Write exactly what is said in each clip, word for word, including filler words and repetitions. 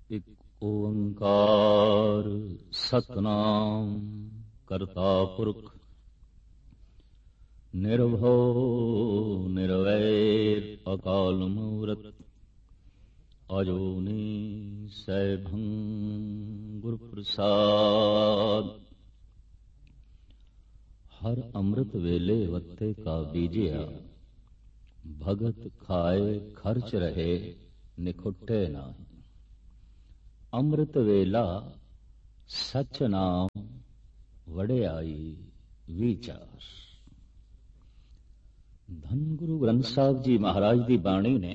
ਇਕ ਓੰਕਾਰ ਸਤਿਨਾਮ ਕਰਤਾ ਪੁਰਖ ਨਿਰਭਉ ਨਿਰਵੈਰ ਅਕਾਲ ਮੂਰਤ ਅਜੂਨੀ ਸੈਭੰ ਗੁਰ ਪ੍ਰਸਾਦ। ਹਰ ਅੰਮ੍ਰਿਤ ਵੇਲੇ ਵੱਤੇ ਕਾ ਬੀਜਿਆ, ਭਗਤ ਖਾਏ ਖਰਚ ਰਹੇ ਨਿਖੁੱਟੇ ਨਾਹੀਂ। ਅੰਮ੍ਰਿਤ ਵੇਲਾ ਸਚ ਨਾਮ ਵਡਿਆਈ ਵਿਚਾਰ। ਧੰਨ ਗੁਰੂ ਗ੍ਰੰਥ ਸਾਹਿਬ ਜੀ ਮਹਾਰਾਜ ਦੀ ਬਾਣੀ ਨੇ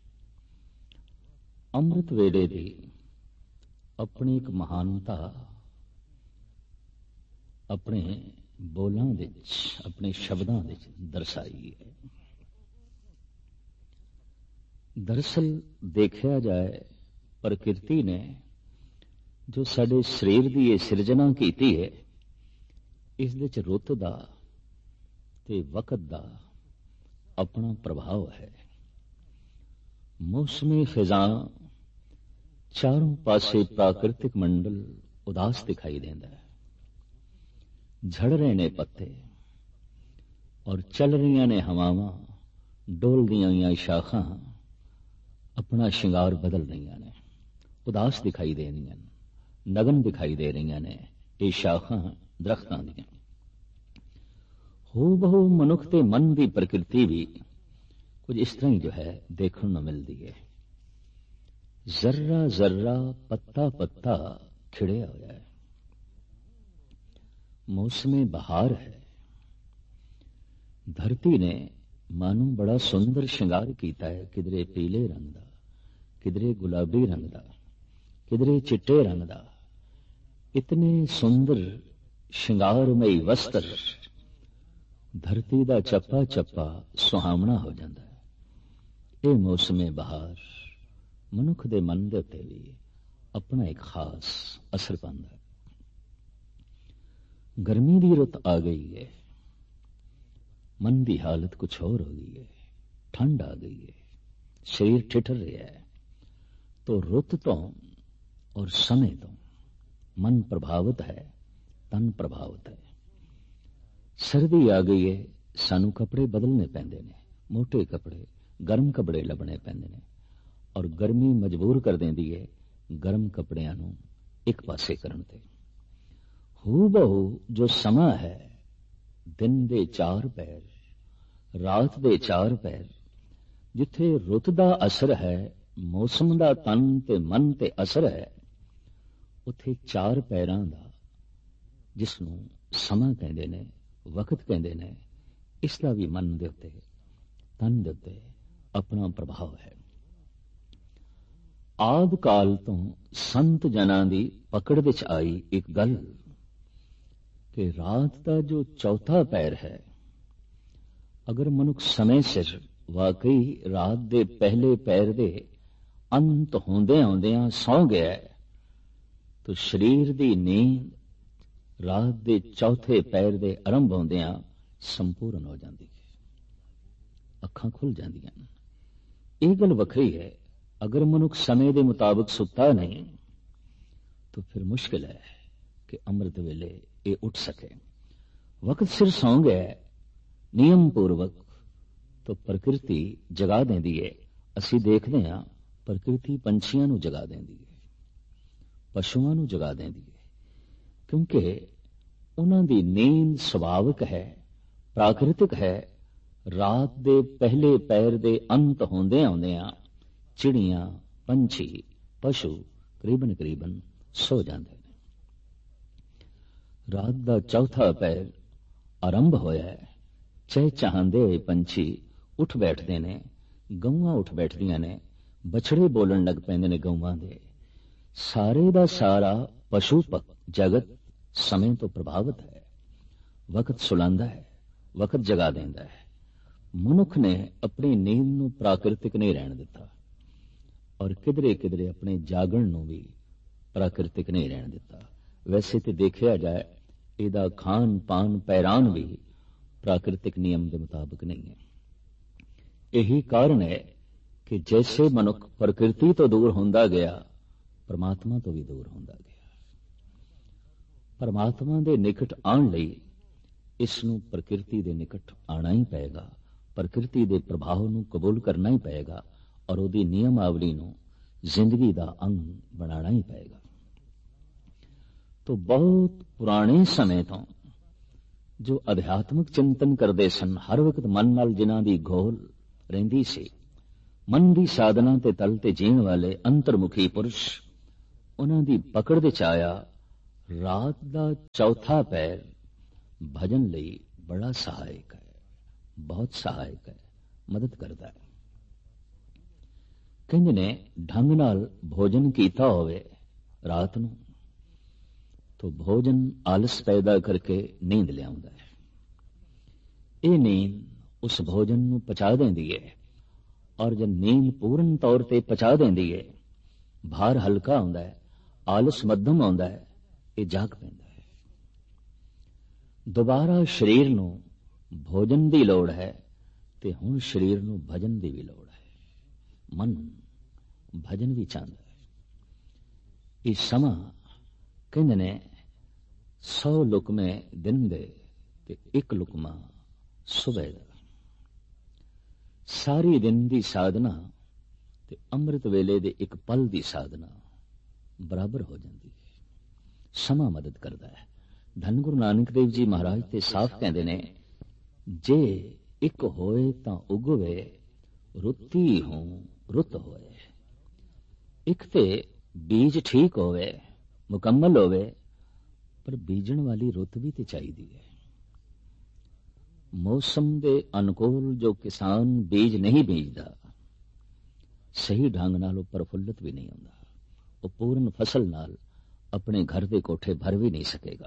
ਅੰਮ੍ਰਿਤ ਵੇਲੇ ਦੀ ਆਪਣੀ ਇੱਕ ਮਹਾਨਤਾ ਆਪਣੇ ਬੋਲਾਂ ਵਿੱਚ, ਆਪਣੇ ਸ਼ਬਦਾਂ ਵਿੱਚ ਦਰਸਾਈ ਹੈ। ਦਰਅਸਲ ਦੇਖਿਆ ਜਾਏ, ਪ੍ਰਕਿਰਤੀ ਨੇ ਜੋ ਸਾਡੇ ਸਰੀਰ ਦੀ ਇਹ ਸਿਰਜਣਾ ਕੀਤੀ ਹੈ, ਇਸ ਦੇ 'ਚ ਰੁੱਤ ਦਾ ਤੇ ਵਕਤ ਦਾ ਆਪਣਾ ਪ੍ਰਭਾਵ ਹੈ। ਮੌਸਮੀ ਫਿਜ਼ਾਂ, ਚਾਰੋਂ ਪਾਸੇ ਪ੍ਰਾਕਿਰਤਿਕ ਮੰਡਲ ਉਦਾਸ ਦਿਖਾਈ ਦਿੰਦਾ ਹੈ। ਝੜ ਰਹੇ ਨੇ ਪੱਤੇ ਔਰ ਚੱਲ ਰਹੀਆਂ ਨੇ ਹਵਾਵਾਂ, ਡੋਲਦੀਆਂ ਹੋਈਆਂ ਸ਼ਾਖਾਂ ਆਪਣਾ ਸ਼ਿੰਗਾਰ ਬਦਲ ਰਹੀਆਂ ਨੇ, ਉਦਾਸ ਦਿਖਾਈ ਦੇ ਰਹੀਆਂ ਨੇ, ਨਗਨ ਦਿਖਾਈ ਦੇ ਰਹੀਆਂ ਨੇ ਇਹ ਸ਼ਾਖਾਂ ਦਰਖਤਾਂ ਦੀਆਂ। ਹੋ ਬਹੁ ਮਨੁੱਖ ਦੇ ਮਨ ਦੀ ਪ੍ਰਕਿਰਤੀ ਵੀ ਕੁਝ ਇਸ ਤਰ੍ਹਾਂ ਹੀ ਜੋ ਹੈ ਦੇਖਣ ਨੂੰ ਮਿਲਦੀ ਹੈ। ਜ਼ਰਰਾ ਜ਼ਰਰਾ, ਪੱਤਾ ਪੱਤਾ ਖਿੜਿਆ ਹੋਇਆ ਹੈ। ਮੌਸਮੇ ਬਹਾਰ ਹੈ। ਧਰਤੀ ਨੇ ਮਾਨੂੰ ਬੜਾ ਸੁੰਦਰ ਸ਼ਿੰਗਾਰ ਕੀਤਾ ਹੈ, ਕਿਧਰੇ ਪੀਲੇ ਰੰਗ ਦਾ, ਕਿਧਰੇ ਗੁਲਾਬੀ ਰੰਗ ਦਾ, ਕਿਧਰੇ ਚਿੱਟੇ ਰੰਗ ਦਾ। ਇਤਨੇ ਸੁੰਦਰ ਸ਼ਿੰਗਾਰਮਈ ਵਸਤਰ, ਧਰਤੀ ਦਾ ਚੱਪਾ ਚੱਪਾ ਸੁਹਾਵਣਾ ਹੋ ਜਾਂਦਾ ਹੈ। ਇਹ ਮੌਸਮੇ ਬਹਾਰ ਮਨੁੱਖ ਦੇ ਮਨ ਦੇ ਉੱਤੇ ਵੀ ਆਪਣਾ ਇੱਕ ਖਾਸ ਅਸਰ ਪਾਉਂਦਾ ਹੈ। ਗਰਮੀ ਦੀ ਰੁੱਤ ਆ ਗਈ ਹੈ, ਮਨ ਦੀ ਹਾਲਤ ਕੁਛ ਹੋਰ ਹੋ ਗਈ ਹੈ। ਠੰਡ ਆ ਗਈ ਹੈ, ਸਰੀਰ ਠਿਠਰ ਰਿਹਾ ਹੈ। ਤੋ ਰੁੱਤ ਤੋਂ ਔਰ ਸਮੇਂ ਤੋਂ ਮਨ ਪ੍ਰਭਾਵਿਤ ਹੈ, ਤਨ ਪ੍ਰਭਾਵਿਤ ਹੈ। ਸਰਦੀ ਆ ਗਈ ਹੈ, ਸਾਨੂੰ ਕੱਪੜੇ ਬਦਲਣੇ ਪੈਂਦੇ ਨੇ, ਮੋਟੇ ਕੱਪੜੇ, ਗਰਮ ਕੱਪੜੇ ਲੱਭਣੇ ਪੈਂਦੇ ਨੇ। ਔਰ ਗਰਮੀ ਮਜਬੂਰ ਕਰ ਦਿੰਦੀ ਹੈ ਗਰਮ ਕੱਪੜਿਆਂ ਨੂੰ ਇੱਕ ਪਾਸੇ ਕਰਨ ਤੇ। ਹੂ ਬਹੂ ਜੋ ਸਮਾਂ ਹੈ, ਦਿਨ ਦੇ ਚਾਰ ਪਹਿਰ, ਰਾਤ ਦੇ ਚਾਰ ਪਹਿਰ, ਜਿੱਥੇ ਰੁੱਤ ਦਾ ਅਸਰ ਹੈ, ਮੌਸਮ ਦਾ ਤਨ ਤੇ ਮਨ ਤੇ ਅਸਰ ਹੈ, ਉੱਥੇ ਚਾਰ ਪਹਿਰਾਂ ਦਾ, ਜਿਸ ਨੂੰ ਸਮਾਂ ਕਹਿੰਦੇ ਨੇ, ਵਕਤ ਕਹਿੰਦੇ ਨੇ, ਇਸ ਦਾ ਵੀ ਮਨ ਦੇ ਉੱਤੇ, ਤਨ ਦੇ ਉੱਤੇ ਆਪਣਾ ਪ੍ਰਭਾਵ ਹੈ। ਆਦਿ ਕਾਲ ਤੋਂ ਸੰਤ ਜਨਾਂ ਦੀ ਪਕੜ ਵਿੱਚ ਆਈ ਇੱਕ ਗੱਲ ਕਿ ਰਾਤ ਦਾ ਜੋ ਚੌਥਾ ਪਹਿਰ ਹੈ, ਅਗਰ ਮਨੁੱਖ ਸਮੇਂ ਸਿਰ ਵਾਕਈ ਰਾਤ ਦੇ ਪਹਿਲੇ ਪਹਿਰ ਦੇ ਅੰਤ ਹੁੰਦਿਆਂ ਹੁੰਦਿਆਂ ਸੌਂ ਗਿਆ ਤਾਂ ਸਰੀਰ ਦੀ ਨੀਂਦ ਰਾਤ ਦੇ ਚੌਥੇ ਪਹਿਰ ਦੇ ਆਰੰਭ ਹੁੰਦਿਆਂ ਸੰਪੂਰਨ ਹੋ ਜਾਂਦੀ ਹੈ। ਅੱਖਾਂ ਖੁੱਲ ਜਾਂਦੀਆਂ ਨੇ। ਇਹ ਗੱਲ ਵੱਖਰੀ ਹੈ, ਅਗਰ ਮਨੁੱਖ ਸਮੇਂ ਦੇ ਮੁਤਾਬਕ ਸੁੱਤਾ ਨਹੀਂ ਤਾਂ ਫਿਰ ਮੁਸ਼ਕਿਲ ਹੈ ਕਿ ਅੰਮ੍ਰਿਤ ਵੇਲੇ ਇਹ ਉੱਠ ਸਕੇ। ਵਕਤ ਸਿਰ ਸੌਂ ਗਿਆ ਨਿਯਮ ਪੂਰਵਕ ਤਾਂ ਪ੍ਰਕਿਰਤੀ ਜਗਾ ਦਿੰਦੀ ਹੈ। ਅਸੀਂ ਦੇਖਦੇ ਹਾਂ ਪ੍ਰਕਿਰਤੀ ਪੰਛੀਆਂ ਨੂੰ ਜਗਾ ਦਿੰਦੀ ਹੈ, ਪਸ਼ੂਆਂ ਨੂੰ ਜਗਾ ਦਿੰਦੀ ਹੈ, ਕਿਉਂਕਿ ਉਹਨਾਂ ਦੀ ਨੀਂਦ ਸੁਭਾਵਿਕ ਹੈ, ਪ੍ਰਾਕਿਰਤਿਕ ਹੈ। ਰਾਤ ਦੇ ਪਹਿਲੇ ਪਹਿਰ ਦੇ ਅੰਤ ਹੁੰਦਿਆਂ ਹੁੰਦਿਆਂ ਚਿੜੀਆਂ, ਪੰਛੀ, ਪਸ਼ੂ ਕਰੀਬਨ ਕਰੀਬਨ ਸੋ ਜਾਂਦੇ ਨੇ। ਰਾਤ ਦਾ ਚੌਥਾ ਪਹਿਰ ਆਰੰਭ ਹੋਇਆ ਹੈ। ਚਹਿਚਹਾਉਂਦੇ ਹੋਏ ਪੰਛੀ ਉੱਠ ਬੈਠਦੇ ਨੇ, ਗਊਆਂ ਉੱਠ ਬੈਠਦੀਆਂ ਨੇ, ਬਛੜੇ ਬੋਲਣ ਲੱਗ ਪੈਂਦੇ ਨੇ ਗਊਆਂ ਦੇ। ਸਾਰੇ ਦਾ ਸਾਰਾ ਪਸ਼ੂ ਜਗਤ ਸਮੇਂ ਤੋਂ ਪ੍ਰਭਾਵਿਤ ਹੈ। ਵਕਤ ਸੁਲਾਂਦਾ ਹੈ, ਵਕਤ ਜਗਾ ਦਿੰਦਾ ਹੈ। ਮਨੁੱਖ ਨੇ ਆਪਣੀ ਨੀਂਦ ਨੂੰ ਪ੍ਰਾਕਿਰਤਿਕ ਨਹੀਂ ਰਹਿਣ ਦਿੱਤਾ ਔਰ ਕਿਧਰੇ ਕਿਧਰੇ ਆਪਣੇ ਜਾਗਣ ਨੂੰ ਵੀ ਪ੍ਰਾਕਿਰਤਿਕ ਨਹੀਂ ਰਹਿਣ ਦਿੱਤਾ। ਵੈਸੇ ਤੇ ਦੇਖਿਆ ਜਾਏ, ਇਹਦਾ ਖਾਨ ਪਾਨ ਪਹਿਰਾਨ ਵੀ ਪ੍ਰਾਕਿਰਤਿਕ ਨਿਯਮ ਦੇ ਮੁਤਾਬਕ ਨਹੀਂ ਹੈ। ਇਹੀ ਕਾਰਨ ਹੈ ਕਿ ਜੈਸੇ ਮਨੁੱਖ ਪ੍ਰਕਿਰਤੀ ਤੋਂ ਦੂਰ ਹੁੰਦਾ ਗਿਆ, ਪਰਮਾਤਮਾ ਤੋਂ ਵੀ ਦੂਰ ਹੁੰਦਾ ਗਿਆ। ਪਰਮਾਤਮਾ ਦੇ ਨਿਕਟ ਆਉਣ ਲਈ ਇਸ ਨੂੰ ਪ੍ਰਕਿਰਤੀ ਦੇ ਨਿਕਟ ਆਉਣਾ ਹੀ ਪਏਗਾ, ਪ੍ਰਕਿਰਤੀ ਦੇ ਪ੍ਰਭਾਵ ਨੂੰ ਕਬੂਲ ਕਰਨਾ ਹੀ ਪਏਗਾ ਔਰ ਉਹਦੀ ਨਿਯਮਾਵਲੀ ਨੂੰ ਜ਼ਿੰਦਗੀ ਦਾ ਅੰਗ ਬਣਾਉਣਾ ਹੀ ਪਏਗਾ। ਤੋ ਬਹੁਤ ਪੁਰਾਣੇ ਸਮੇਂ ਤੋਂ ਜੋ ਅਧਿਆਤਮਿਕ ਚਿੰਤਨ ਕਰਦੇ ਸਨ, ਹਰ ਵਕਤ ਮਨ ਨਾਲ ਜਿਨ੍ਹਾਂ ਦੀ ਘੋਲ ਰਹਿੰਦੀ ਸੀ, ਮਨ ਦੀ ਸਾਧਨਾ ਤੇ ਤਲ ਤੇ ਜੀਣ ਵਾਲੇ ਅੰਤਰਮੁਖੀ ਪੁਰਸ਼, ਉਹਨਾਂ ਦੀ ਪਕੜ ਵਿੱਚ ਆਇਆ ਰਾਤ ਦਾ ਚੌਥਾ ਪਹਿਰ ਭਜਨ ਲਈ ਬੜਾ ਸਹਾਇਕ ਹੈ, ਬਹੁਤ ਸਹਾਇਕ ਹੈ, ਮਦਦ ਕਰਦਾ ਹੈ। ਕਹਿੰਦੇ ਨੇ ਢੰਗ ਨਾਲ ਭੋਜਨ ਕੀਤਾ ਹੋਵੇ ਰਾਤ ਨੂੰ ਤੋ ਭੋਜਨ ਆਲਸ ਪੈਦਾ ਕਰਕੇ ਨੀਂਦ ਲਿਆਉਂਦਾ ਹੈ। ਇਹ ਨੀਂਦ ਉਸ ਭੋਜਨ ਨੂੰ ਪਚਾ ਦਿੰਦੀ ਹੈ ਔਰ ਜਦ ਨੀਂਦ ਪੂਰਨ ਤੌਰ ਤੇ ਪਚਾ ਦਿੰਦੀ ਹੈ, ਭਾਰ ਹਲਕਾ ਹੁੰਦਾ ਹੈ, ਆਲਸ ਮੱਧਮ ਆਉਂਦਾ ਹੈ, ਇਹ ਜਾਗ ਪੈਂਦਾ ਹੈ। ਦੁਬਾਰਾ ਸਰੀਰ ਨੂੰ ਭੋਜਨ ਦੀ ਲੋੜ ਹੈ ਤੇ ਹੁਣ ਸਰੀਰ ਨੂੰ ਭਜਨ ਦੀ ਵੀ ਲੋੜ ਹੈ। ਮਨ ਭਜਨ ਵੀ ਚਾਹੁੰਦਾ ਹੈ। ਇਹ ਸਮਾਂ ਕਹਿੰਦੇ ਨੇ ਸੌ ਲੁਕਮੇ ਦਿਨ ਦੇ ਤੇ ਇੱਕ ਲੁਕਮਾ ਸੁਬਹ ਦਾ। ਸਾਰੀ ਦਿਨ ਦੀ ਸਾਧਨਾ ਤੇ ਅੰਮ੍ਰਿਤ ਵੇਲੇ ਦੇ ਇੱਕ ਪਲ ਦੀ ਸਾਧਨਾ ਬਰਾਬਰ ਹੋ ਜਾਂਦੀ ਹੈ। ਸਮਾਂ ਮਦਦ ਕਰਦਾ ਹੈ। ਧੰਨ ਗੁਰੂ ਨਾਨਕ ਦੇਵ ਜੀ ਮਹਾਰਾਜ ਤੇ ਸਾਫ਼ ਕਹਿੰਦੇ ਨੇ, ਜੇ ਇੱਕ ਹੋਏ ਤਾਂ ਉਗਵੇ, ਰੁੱਤੀ ਹੋਂ ਰੁੱਤ ਹੋਏ। ਇੱਕ ਤੇ ਬੀਜ ਠੀਕ ਹੋਵੇ, ਮੁਕੰਮਲ ਹੋਵੇ, ਪਰ ਬੀਜਣ ਵਾਲੀ ਰੁੱਤ ਵੀ ਤੇ ਚਾਹੀਦੀ ਹੈ। ਮੌਸਮ ਦੇ ਅਨੁਕੂਲ ਜੋ ਕਿਸਾਨ ਬੀਜ ਨਹੀਂ ਬੀਜਦਾ, ਸਹੀ ਢੰਗ ਨਾਲ ਉਹ ਪ੍ਰਫੁੱਲਤ ਵੀ ਨਹੀਂ ਹੁੰਦਾ, ਉਹ ਪੂਰਨ ਫਸਲ ਨਾਲ ਆਪਣੇ ਘਰ ਦੇ ਕੋਠੇ ਭਰ ਵੀ ਨਹੀਂ ਸਕੇਗਾ।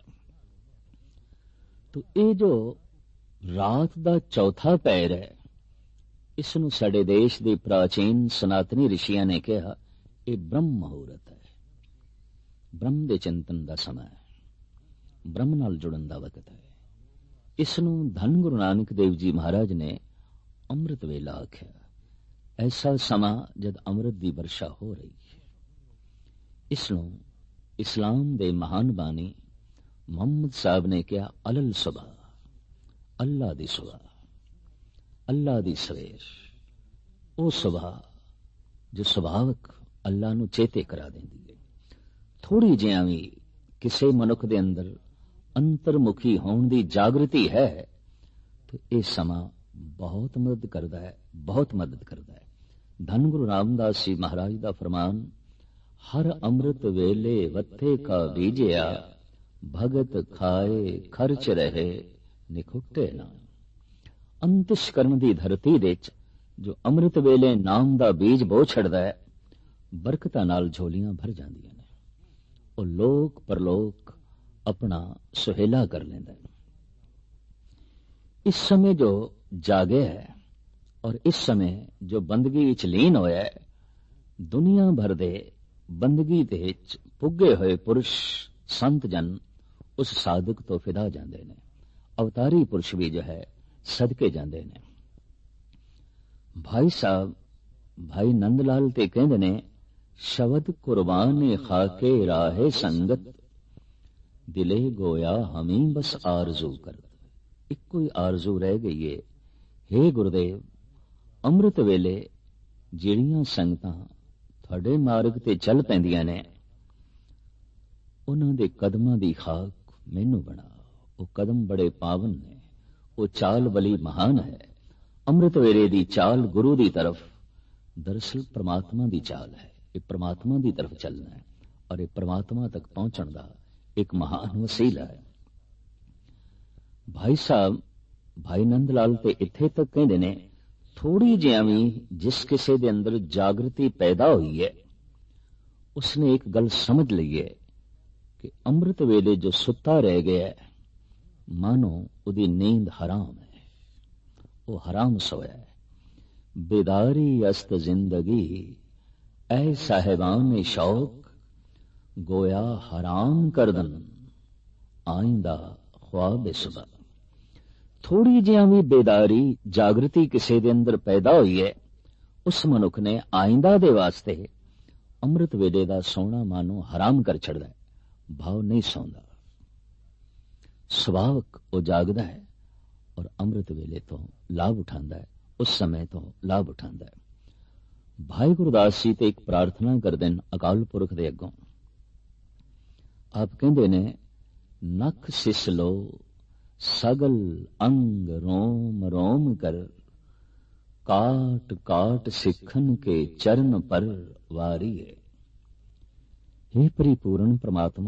ਤੋ ਇਹ ਜੋ ਰਾਤ ਦਾ ਚੌਥਾ ਪਹਿਰ ਹੈ, ਇਸ ਨੂੰ ਸਾਡੇ ਦੇਸ਼ ਦੇ ਪ੍ਰਾਚੀਨ ਸਨਾਤਨੀ ਰਿਸ਼ੀਆਂ ਨੇ ਕਿਹਾ ਇਹ ਬ੍ਰਹਮ ਮੁਹੂਰਤ ਹੈ। ਬ੍ਰਹਮ ਦੇ ਚਿੰਤਨ ਦਾ ਸਮਾਂ ਹੈ, ਬ੍ਰਹਮ ਨਾਲ ਜੁੜਨ ਦਾ ਵਕਤ ਹੈ। ਇਸ ਨੂੰ ਧੰਨ ਗੁਰੂ ਨਾਨਕ ਦੇਵ ਜੀ ਮਹਾਰਾਜ ਨੇ ਅੰਮ੍ਰਿਤ ਵੇਲਾ ਆਖਿਆ। ਐਸਾ ਸਮਾਂ ਜਦ ਅੰਮ੍ਰਿਤ ਦੀ ਵਰਸ਼ਾ ਹੋ ਰਹੀ ਹੈ। ਇਸ ਨੂੰ ਇਸਲਾਮ ਦੇ ਮਹਾਨ ਬਾਨੀ ਮੁਹੰਮਦ ਸਾਹਿਬ ਨੇ ਕਿਹਾ ਅਲਲ ਸੁਬਾ, ਅੱਲਾ ਦੀ ਸੁਬਾ, ਅੱਲਾ ਦੀ ਸਵੇਰ। ਉਹ ਸੁਬਾ ਜੋ ਸੁਭਾਵਕ ਅੱਲਾ ਨੂੰ ਚੇਤੇ ਕਰਾ ਦਿੰਦੀ ਹੈ। ਥੋੜੀ ਜਿਹਾ ਵੀ ਕਿਸੇ ਮਨੁੱਖ ਦੇ ਅੰਦਰ ਅੰਤਰਮੁਖੀ ਹੋਣ ਦੀ ਜਾਗਰਤੀ ਹੈ ਤਾਂ ਇਹ ਸਮਾਂ ਬਹੁਤ ਮਦਦ ਕਰਦਾ ਹੈ, ਬਹੁਤ ਮਦਦ ਕਰਦਾ ਹੈ। ਧੰਨ ਗੁਰੂ ਰਾਮਦਾਸ ਜੀ ਮਹਾਰਾਜ ਦਾ ਫਰਮਾਨ, ਹਰ ਅੰਮ੍ਰਿਤ ਵੇਲੇ ਵੱਥੇ ਕਾ ਬੀਜਿਆ, ਭਗਤ ਖਾਏ ਖਰਚ ਰਹੇ ਨਿਖੁੱਟੇ ਨਾ। ਅੰਤਿਸ਼ਕਰਨ ਦੀ ਧਰਤੀ ਦੇ ਵਿੱਚ ਜੋ ਅੰਮ੍ਰਿਤ ਵੇਲੇ ਨਾਮ ਦਾ ਬੀਜ ਬੋ ਛੱਡਦਾ ਹੈ, ਬਰਕਤਾਂ ਨਾਲ ਝੋਲੀਆਂ ਭਰ ਜਾਂਦੀਆਂ ਨੇ। ਉਹ ਲੋਕ ਪਰਲੋਕ ਆਪਣਾ ਸੁਹੇਲਾ ਕਰ ਲੈਂਦਾ ਹੈ। ਇਸ ਸਮੇਂ ਜੋ ਜਾਗਿਆ ਹੈ ਔਰ ਇਸ ਸਮੇਂ ਜੋ ਬੰਦਗੀ ਵਿੱਚ ਲੀਨ ਹੋਇਆ ਹੈ, ਦੁਨੀਆ ਭਰ ਦੇ ਬੰਦਗੀ ਦੇ ਵਿੱਚ ਪੁੱਗੇ ਹੋਏ ਪੁਰਸ਼ ਸੰਤ ਜਨ ਉਸ ਸਾਧਕ ਤੋਂ ਫਿਦਾ ਜਾਂਦੇ ਨੇ। ਅਵਤਾਰੀ ਪੁਰਸ਼ ਵੀ ਜੋ ਹੈ ਸਦਕੇ ਜਾਂਦੇ ਨੇ। ਭਾਈ ਸਾਹਿਬ ਭਾਈ ਨੰਦ ਲਾਲ ਤੇ ਕਹਿੰਦੇ ਨੇ, ਸ਼ਬਦ ਕੁਰਬਾਨ ਖਾਕੇ ਰਾਹੇ ਸੰਗਤ, ਦਿਲੇ ਗੋਇਆ ਹਮੀ ਬਸ ਆਰਜ਼ੂ ਕਰਦ। ਇੱਕੋ ਹੀ ਆਰਜ਼ੂ ਰਹਿ ਗਈ ਏ, ਹੇ ਗੁਰਦੇਵ, ਅੰਮ੍ਰਿਤ ਵੇਲੇ ਜਿਹੜੀਆਂ ਸੰਗਤਾਂ ਤੁਹਾਡੇ ਮਾਰਗ ਤੇ ਚੱਲ ਪੈਂਦੀਆਂ ਨੇ, ਉਹਨਾਂ ਦੇ ਕਦਮਾਂ ਦੀ ਖਾਕ ਮੈਨੂੰ ਬਣਾ। ਉਹ ਕਦਮ ਬੜੇ ਪਾਵਨ ਨੇ, ਉਹ ਚਾਲ ਬਲੀ ਮਹਾਨ ਹੈ। ਅੰਮ੍ਰਿਤ ਵੇਲੇ ਦੀ ਚਾਲ ਗੁਰੂ ਦੀ ਤਰਫ ਦਰਅਸਲ ਪ੍ਰਮਾਤਮਾ ਦੀ ਚਾਲ ਹੈ। ਇਹ ਪ੍ਰਮਾਤਮਾ ਦੀ ਤਰਫ ਚੱਲਣਾ ਹੈ ਔਰ ਇਹ ਪ੍ਰਮਾਤਮਾ ਤੱਕ ਪਹੁੰਚਣ ਦਾ ਇੱਕ ਮਹਾਨ ਵਸੀਲਾ ਹੈ। ਭਾਈ ਸਾਹਿਬ ਭਾਈ ਨੰਦ ਲਾਲ ਤੇ ਇੱਥੇ ਤੱਕ ਕਹਿੰਦੇ ਨੇ, ਥੋੜੀ ਜਿਹੀ ਵੀ ਜਿਸ ਕਿਸੇ ਦੇ ਅੰਦਰ ਜਾਗਰਤੀ ਪੈਦਾ ਹੋਈ ਹੈ, ਉਸਨੇ ਇੱਕ ਗੱਲ ਸਮਝ ਲਈ ਹੈ ਕਿ ਅੰਮ੍ਰਿਤ ਵੇਲੇ ਜੋ ਸੁੱਤਾ ਰਹਿ ਗਿਆ, ਮਾਨੋ ਉਹਦੀ ਨੀਂਦ ਹਰਾਮ ਹੈ, ਉਹ ਹਰਾਮ ਸੋਇਆ ਹੈ। ਬੇਦਾਰੀ ਅਸਤ ਜ਼ਿੰਦਗੀ ਐ ਸਾਹਿਬਾਨ ਸ਼ੌਕ, ਗੋਇਆ ਹਰਾਮ ਕਰਦਨ ਆਇੰਦਾ ख्वाब सुबह। थोड़ी जिहा भी बेदारी जागृति किसी दे अंदर पैदा हुई है, उस मनुख ने आइंदा दे वास्ते ਅੰਮ੍ਰਿਤ ਵੇਲੇ ਦਾ ਸੌਣਾ ਮਨ ਨੂੰ ਹਰਾਮ ਕਰ ਛੱਡਦਾ ਹੈ, ਭਾਵ ਨਹੀਂ ਸੌਂਦਾ। ਸੁਭਾਵਕ ਉਹ ਜਾਗਦਾ ਹੈ ਔਰ ਅੰਮ੍ਰਿਤ ਵੇਲੇ ਤੋਂ ਲਾਭ ਉਠਾਉਂਦਾ ਹੈ, ਉਸ ਸਮੇਂ ਤੋਂ ਲਾਭ ਉਠਾਉਂਦਾ ਹੈ। ਭਾਈ ਗੁਰਦਾਸ ਜੀ ਤੇ ਇੱਕ ਪ੍ਰਾਰਥਨਾ ਕਰਦੇ ਨੇ ਅਕਾਲ ਪੁਰਖ ਦੇ ਅੱਗੋਂ। ਆਪ ਕਹਿੰਦੇ ਨੇ, ਨਖ ਸਿਸ ਲੋ ਸਗਲ ਅੰਗ ਰੋਮ ਰੋਮ ਕਰ, ਕਾਟ ਕਾਟ ਸਿੱਖਨ ਕੇ ਚਰਨ ਪਰ ਵਾਰੀਏ। हे परिपूर्ण परमात्मा,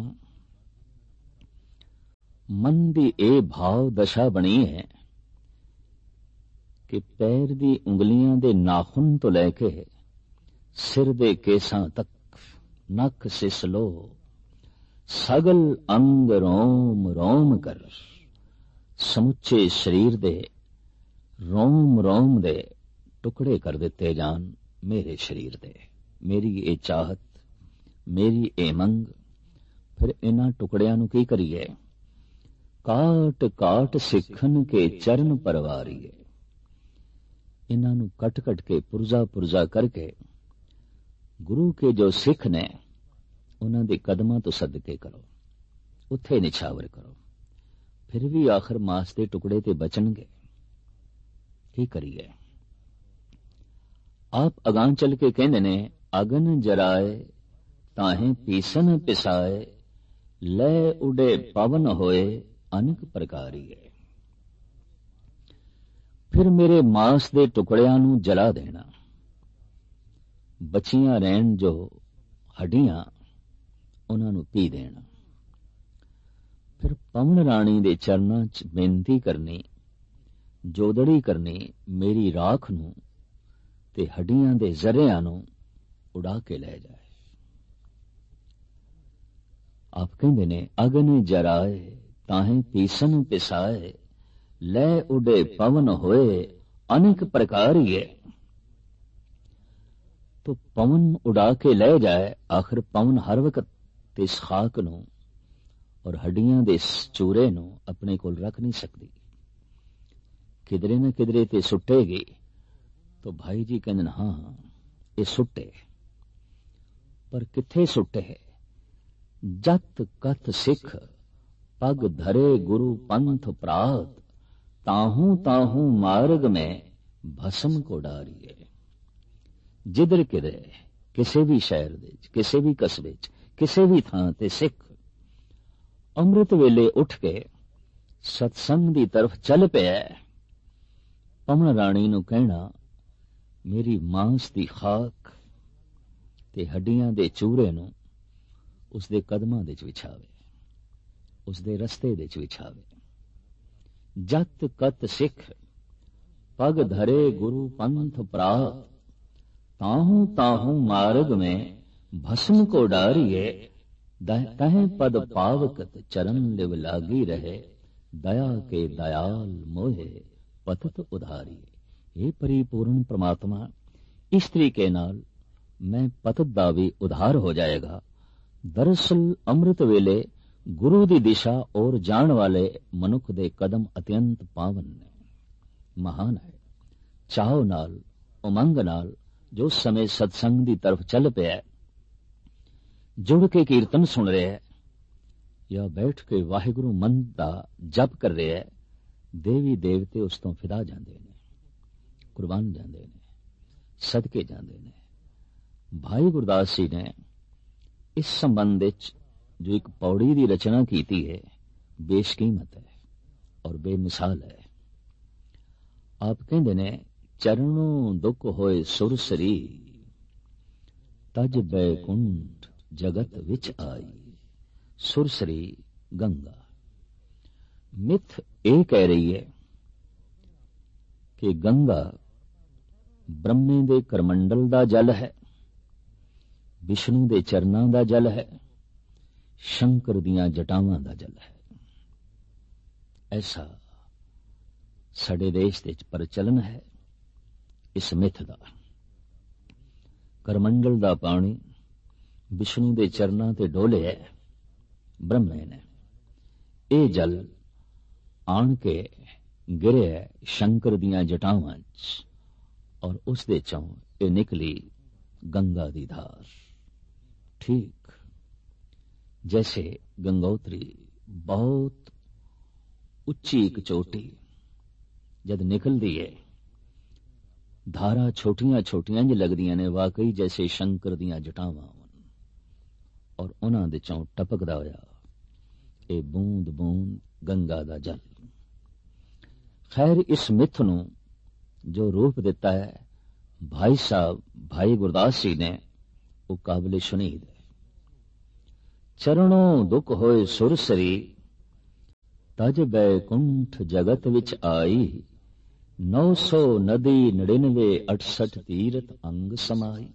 मन ਦੀ ਇਹ ਭਾਵ ਦਸ਼ਾ ਬਣੀ ਹੈ ਕਿ ਪੈਰ ਦੀ ਉਂਗਲੀਆਂ ਦੇ ਨਾਖੁਨ ਤੋਂ ਲੈ ਕੇ ਸਿਰ ਦੇ ਕੇਸਾਂ ਤੱਕ ਨਖ ਸਿਸ ਲੋ ਸਗਲ ਅੰਗ ਰੋਮ ਰੋਮ ਕਰ, ਸਮੁੱਚੇ ਸਰੀਰ ਦੇ ਰੋਮ ਰੋਮ ਦੇ ਟੁਕੜੇ ਕਰ ਦਿੱਤੇ ਜਾਣ ਮੇਰੇ ਸਰੀਰ ਦੇ। ਮੇਰੀ ਇਹ ਚਾਹਤ, ਮੇਰੀ ਇਹ ਮੰਗ। ਫਿਰ ਇਹਨਾਂ ਟੁਕੜਿਆਂ ਨੂੰ ਕੀ ਕਰੀਏ? ਕਾਟ ਕਾਟ ਸਿੱਖਨ ਕੇ ਚਰਨ ਪਰਵਾਰੀਏ। ਇਹਨਾਂ ਨੂੰ ਕੱਟ ਕੱਟ ਕੇ ਪੁਰਜ਼ਾ ਪੁਰਜ਼ਾ ਕਰਕੇ ਗੁਰੂ ਕੇ ਜੋ ਸਿੱਖ ਨੇ ਉਹਨਾਂ ਦੇ ਕਦਮਾਂ ਤੋਂ ਸਦਕੇ ਕਰੋ, ਉੱਥੇ ਨਿਛਾਵਰ ਕਰੋ। ਫਿਰ ਵੀ ਆਖਰ ਮਾਸ ਦੇ ਟੁਕੜੇ ਤੇ ਬਚਣਗੇ। ਕੀ ਕਰੀਏ? ਆਪ ਅਗਾਂ ਚੱਲ ਕੇ ਕਹਿੰਦੇ ਨੇ, ਅਗਨ ਜਰਾਏ ਤਾਹੇ ਪੀਸਨ ਪਿਸਾਏ, ਲੈ ਉਡੇ ਪਵਨ ਹੋਏ ਅਨੇਕ ਪ੍ਰਕਾਰੀਏ। ਫਿਰ ਮੇਰੇ ਮਾਸ ਦੇ ਟੁਕੜਿਆਂ ਨੂੰ ਜਲਾ ਦੇਣਾ, ਬਚੀਆਂ ਰਹਿਣ ਜੋ ਹੱਡੀਆਂ ਉਹਨਾਂ ਨੂੰ ਪੀ ਦੇਣਾ। ਫਿਰ ਪਵਨ ਰਾਣੀ ਦੇ ਚਰਨਾਂ 'ਚ ਬੇਨਤੀ ਕਰਨੀ, ਜੋਦੜੀ ਕਰਨੀ, ਮੇਰੀ ਰਾਖ ਨੂੰ ਤੇ ਹੱਡੀਆਂ ਦੇ ਜ਼ਰਿਆਂ ਨੂੰ ਉਡਾ ਕੇ ਲੈ ਜਾਏ। ਆਪ ਕਹਿੰਦੇ ਨੇ, ਅਗਨ ਜਰਾਏ ਤਾਹੇ ਪੀਸਨ ਪਿਸਾਏ, ਲੈ ਉਡੇ ਪਵਨ ਹੋਏ ਅਨੇਕ ਪ੍ਰਕਾਰੀਏ। तो पवन उड़ा के ले जाए। आखिर पवन हर वक्त इस खाक नूं और हड्डियां दे इस चूरे नूं अपने कोल रख नहीं सकती, किधरे न किधरे ते सुटेगी। तो भाई जी कहंदे हाँ ये सुटे, पर किथे सुटे है? जत कथ सिख पग धरे गुरु पंथ प्रात, ताहू ताहू मार्ग में भस्म को डारिए। जिधर किधरे किसी भी शहर दे, किसी भी कस्बे च, किसी भी थां ते सिख अमृत वेले उठ के सत्संग दी तरफ चल पिया। पवन राणी नूं कहना, मेरी मांस दी खाक ते हड्डियां दे चूरे नूं उसदे कदमां दे च विछावे, उसदे रस्ते दे च विछावे। जत कत सिख पग धरे गुरु पंथ प्रात, ताहू ताहू मार्ग में भस्म को डारिए। तह पद पावकत चरण लिव लागी रहे, दया के दयाल मोहे पतत उधारिए। हे परिपूर्ण परमात्मा, इस तरीके नाल मैं पतत दा भी उधार हो जाएगा। दरअसल अमृत वेले गुरु दी दिशा और जान वाले मनुख दे कदम अत्यंत पावन ने, महान है। चाहो नाल उमंग नाल जो समय सत्संग की तरफ चल पिया, जुड़ के कीर्तन सुन रहे है या बैठ के वाहिगुरु मंत्र दा जप कर रहे है, देवी देवते उस तो फिदा जाते ने, कुर्बान जाते ने, सदके जाते ने। भाई गुरदास जी ने इस संबंध जो एक पौड़ी की रचना की है, बेशकीमत है और बेमिसाल है। आप कहते ने, चरणों दुख होए सुरसरी, तज बैकुंठ जगत विच आई। सुरसरी गंगा। मिथ ये कह रही है कि गंगा ब्रह्मे दे करमंडल दा जल है, विष्णु दे चरनां दा जल है, शंकर दियां जटावां दा जल है। ऐसा साडे देश दे प्रचलन है इस मिथ दा। करमंडल दा पानी विष्णु दे चरनां ते डोले है ब्रह्मे ने। ये जल आण के गिरे है शंकर दियां जटावां च और उस दे चों ये निकली गंगा दी धार। ठीक जैसे गंगोत्री बहुत उच्ची एक चोटी जद निकलती है, धारा छोटियां छोटियां जी लगदियां ने, वाकई जैसे शंकर दियां जटावां और उन्हां दे चों टपकदा होया ये बूंद बूंद गंगा दा जल। खैर इस मिथ नूं जो रूप दिता है भाई साहब भाई गुरदास जी ने, वो काबिल शुनीद है। चरणों दुख होए सुरसरी, तज बैकुंठ जगत विच आई, नौ सौ नदी नड़िनवे अठसठ तीरथ अंग समाई।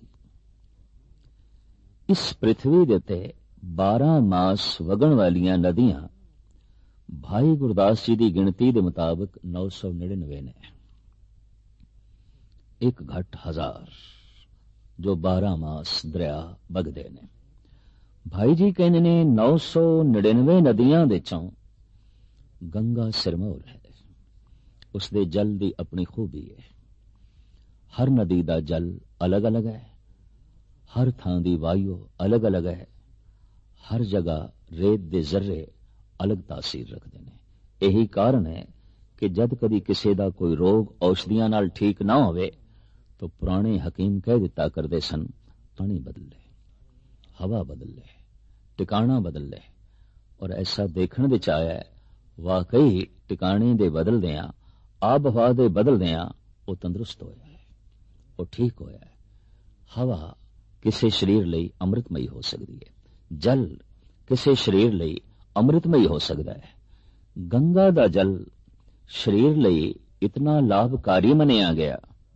इस पृथ्वी दे ते बारह मास वगण वालियां नदियां भाई गुरदास जी की गिणती के मुताबिक नौ सौ निड़िनवे ने, एक घट हजार जो बारह मास दरिया बगदे ने। भाई जी कहने ने नौ सौ निड़िनवे नदियां दे चों गंगा सिरमौर है, उसदे जल की अपनी खूबी है। हर नदी का जल अलग अलग है, हर थां दी वायु अलग अलग है, हर जगह रेत दे जर्रे अलग तासीर रखते हैं। यही कारण है कि जद कदी किसी का कोई रोग औषधियां नाल ठीक ना होवे तो पुराने हकीम कह दिता करते सन, पानी बदल ले, हवा बदल ले, टिकाणा बदल ले। और ऐसा देखने विच आया है, वाकई टिकाणे दे बदल दियां, आब हवा दे बदल दियां वो तंदुरुस्त होया है, वो ठीक होया है। हवा किसी शरीर लई अमृतमयी हो सकती है, जल किसी शरीर लई अमृतमयी हो सकता है। गंगा दा जल शरीर लई इतना लाभकारी मनिया गया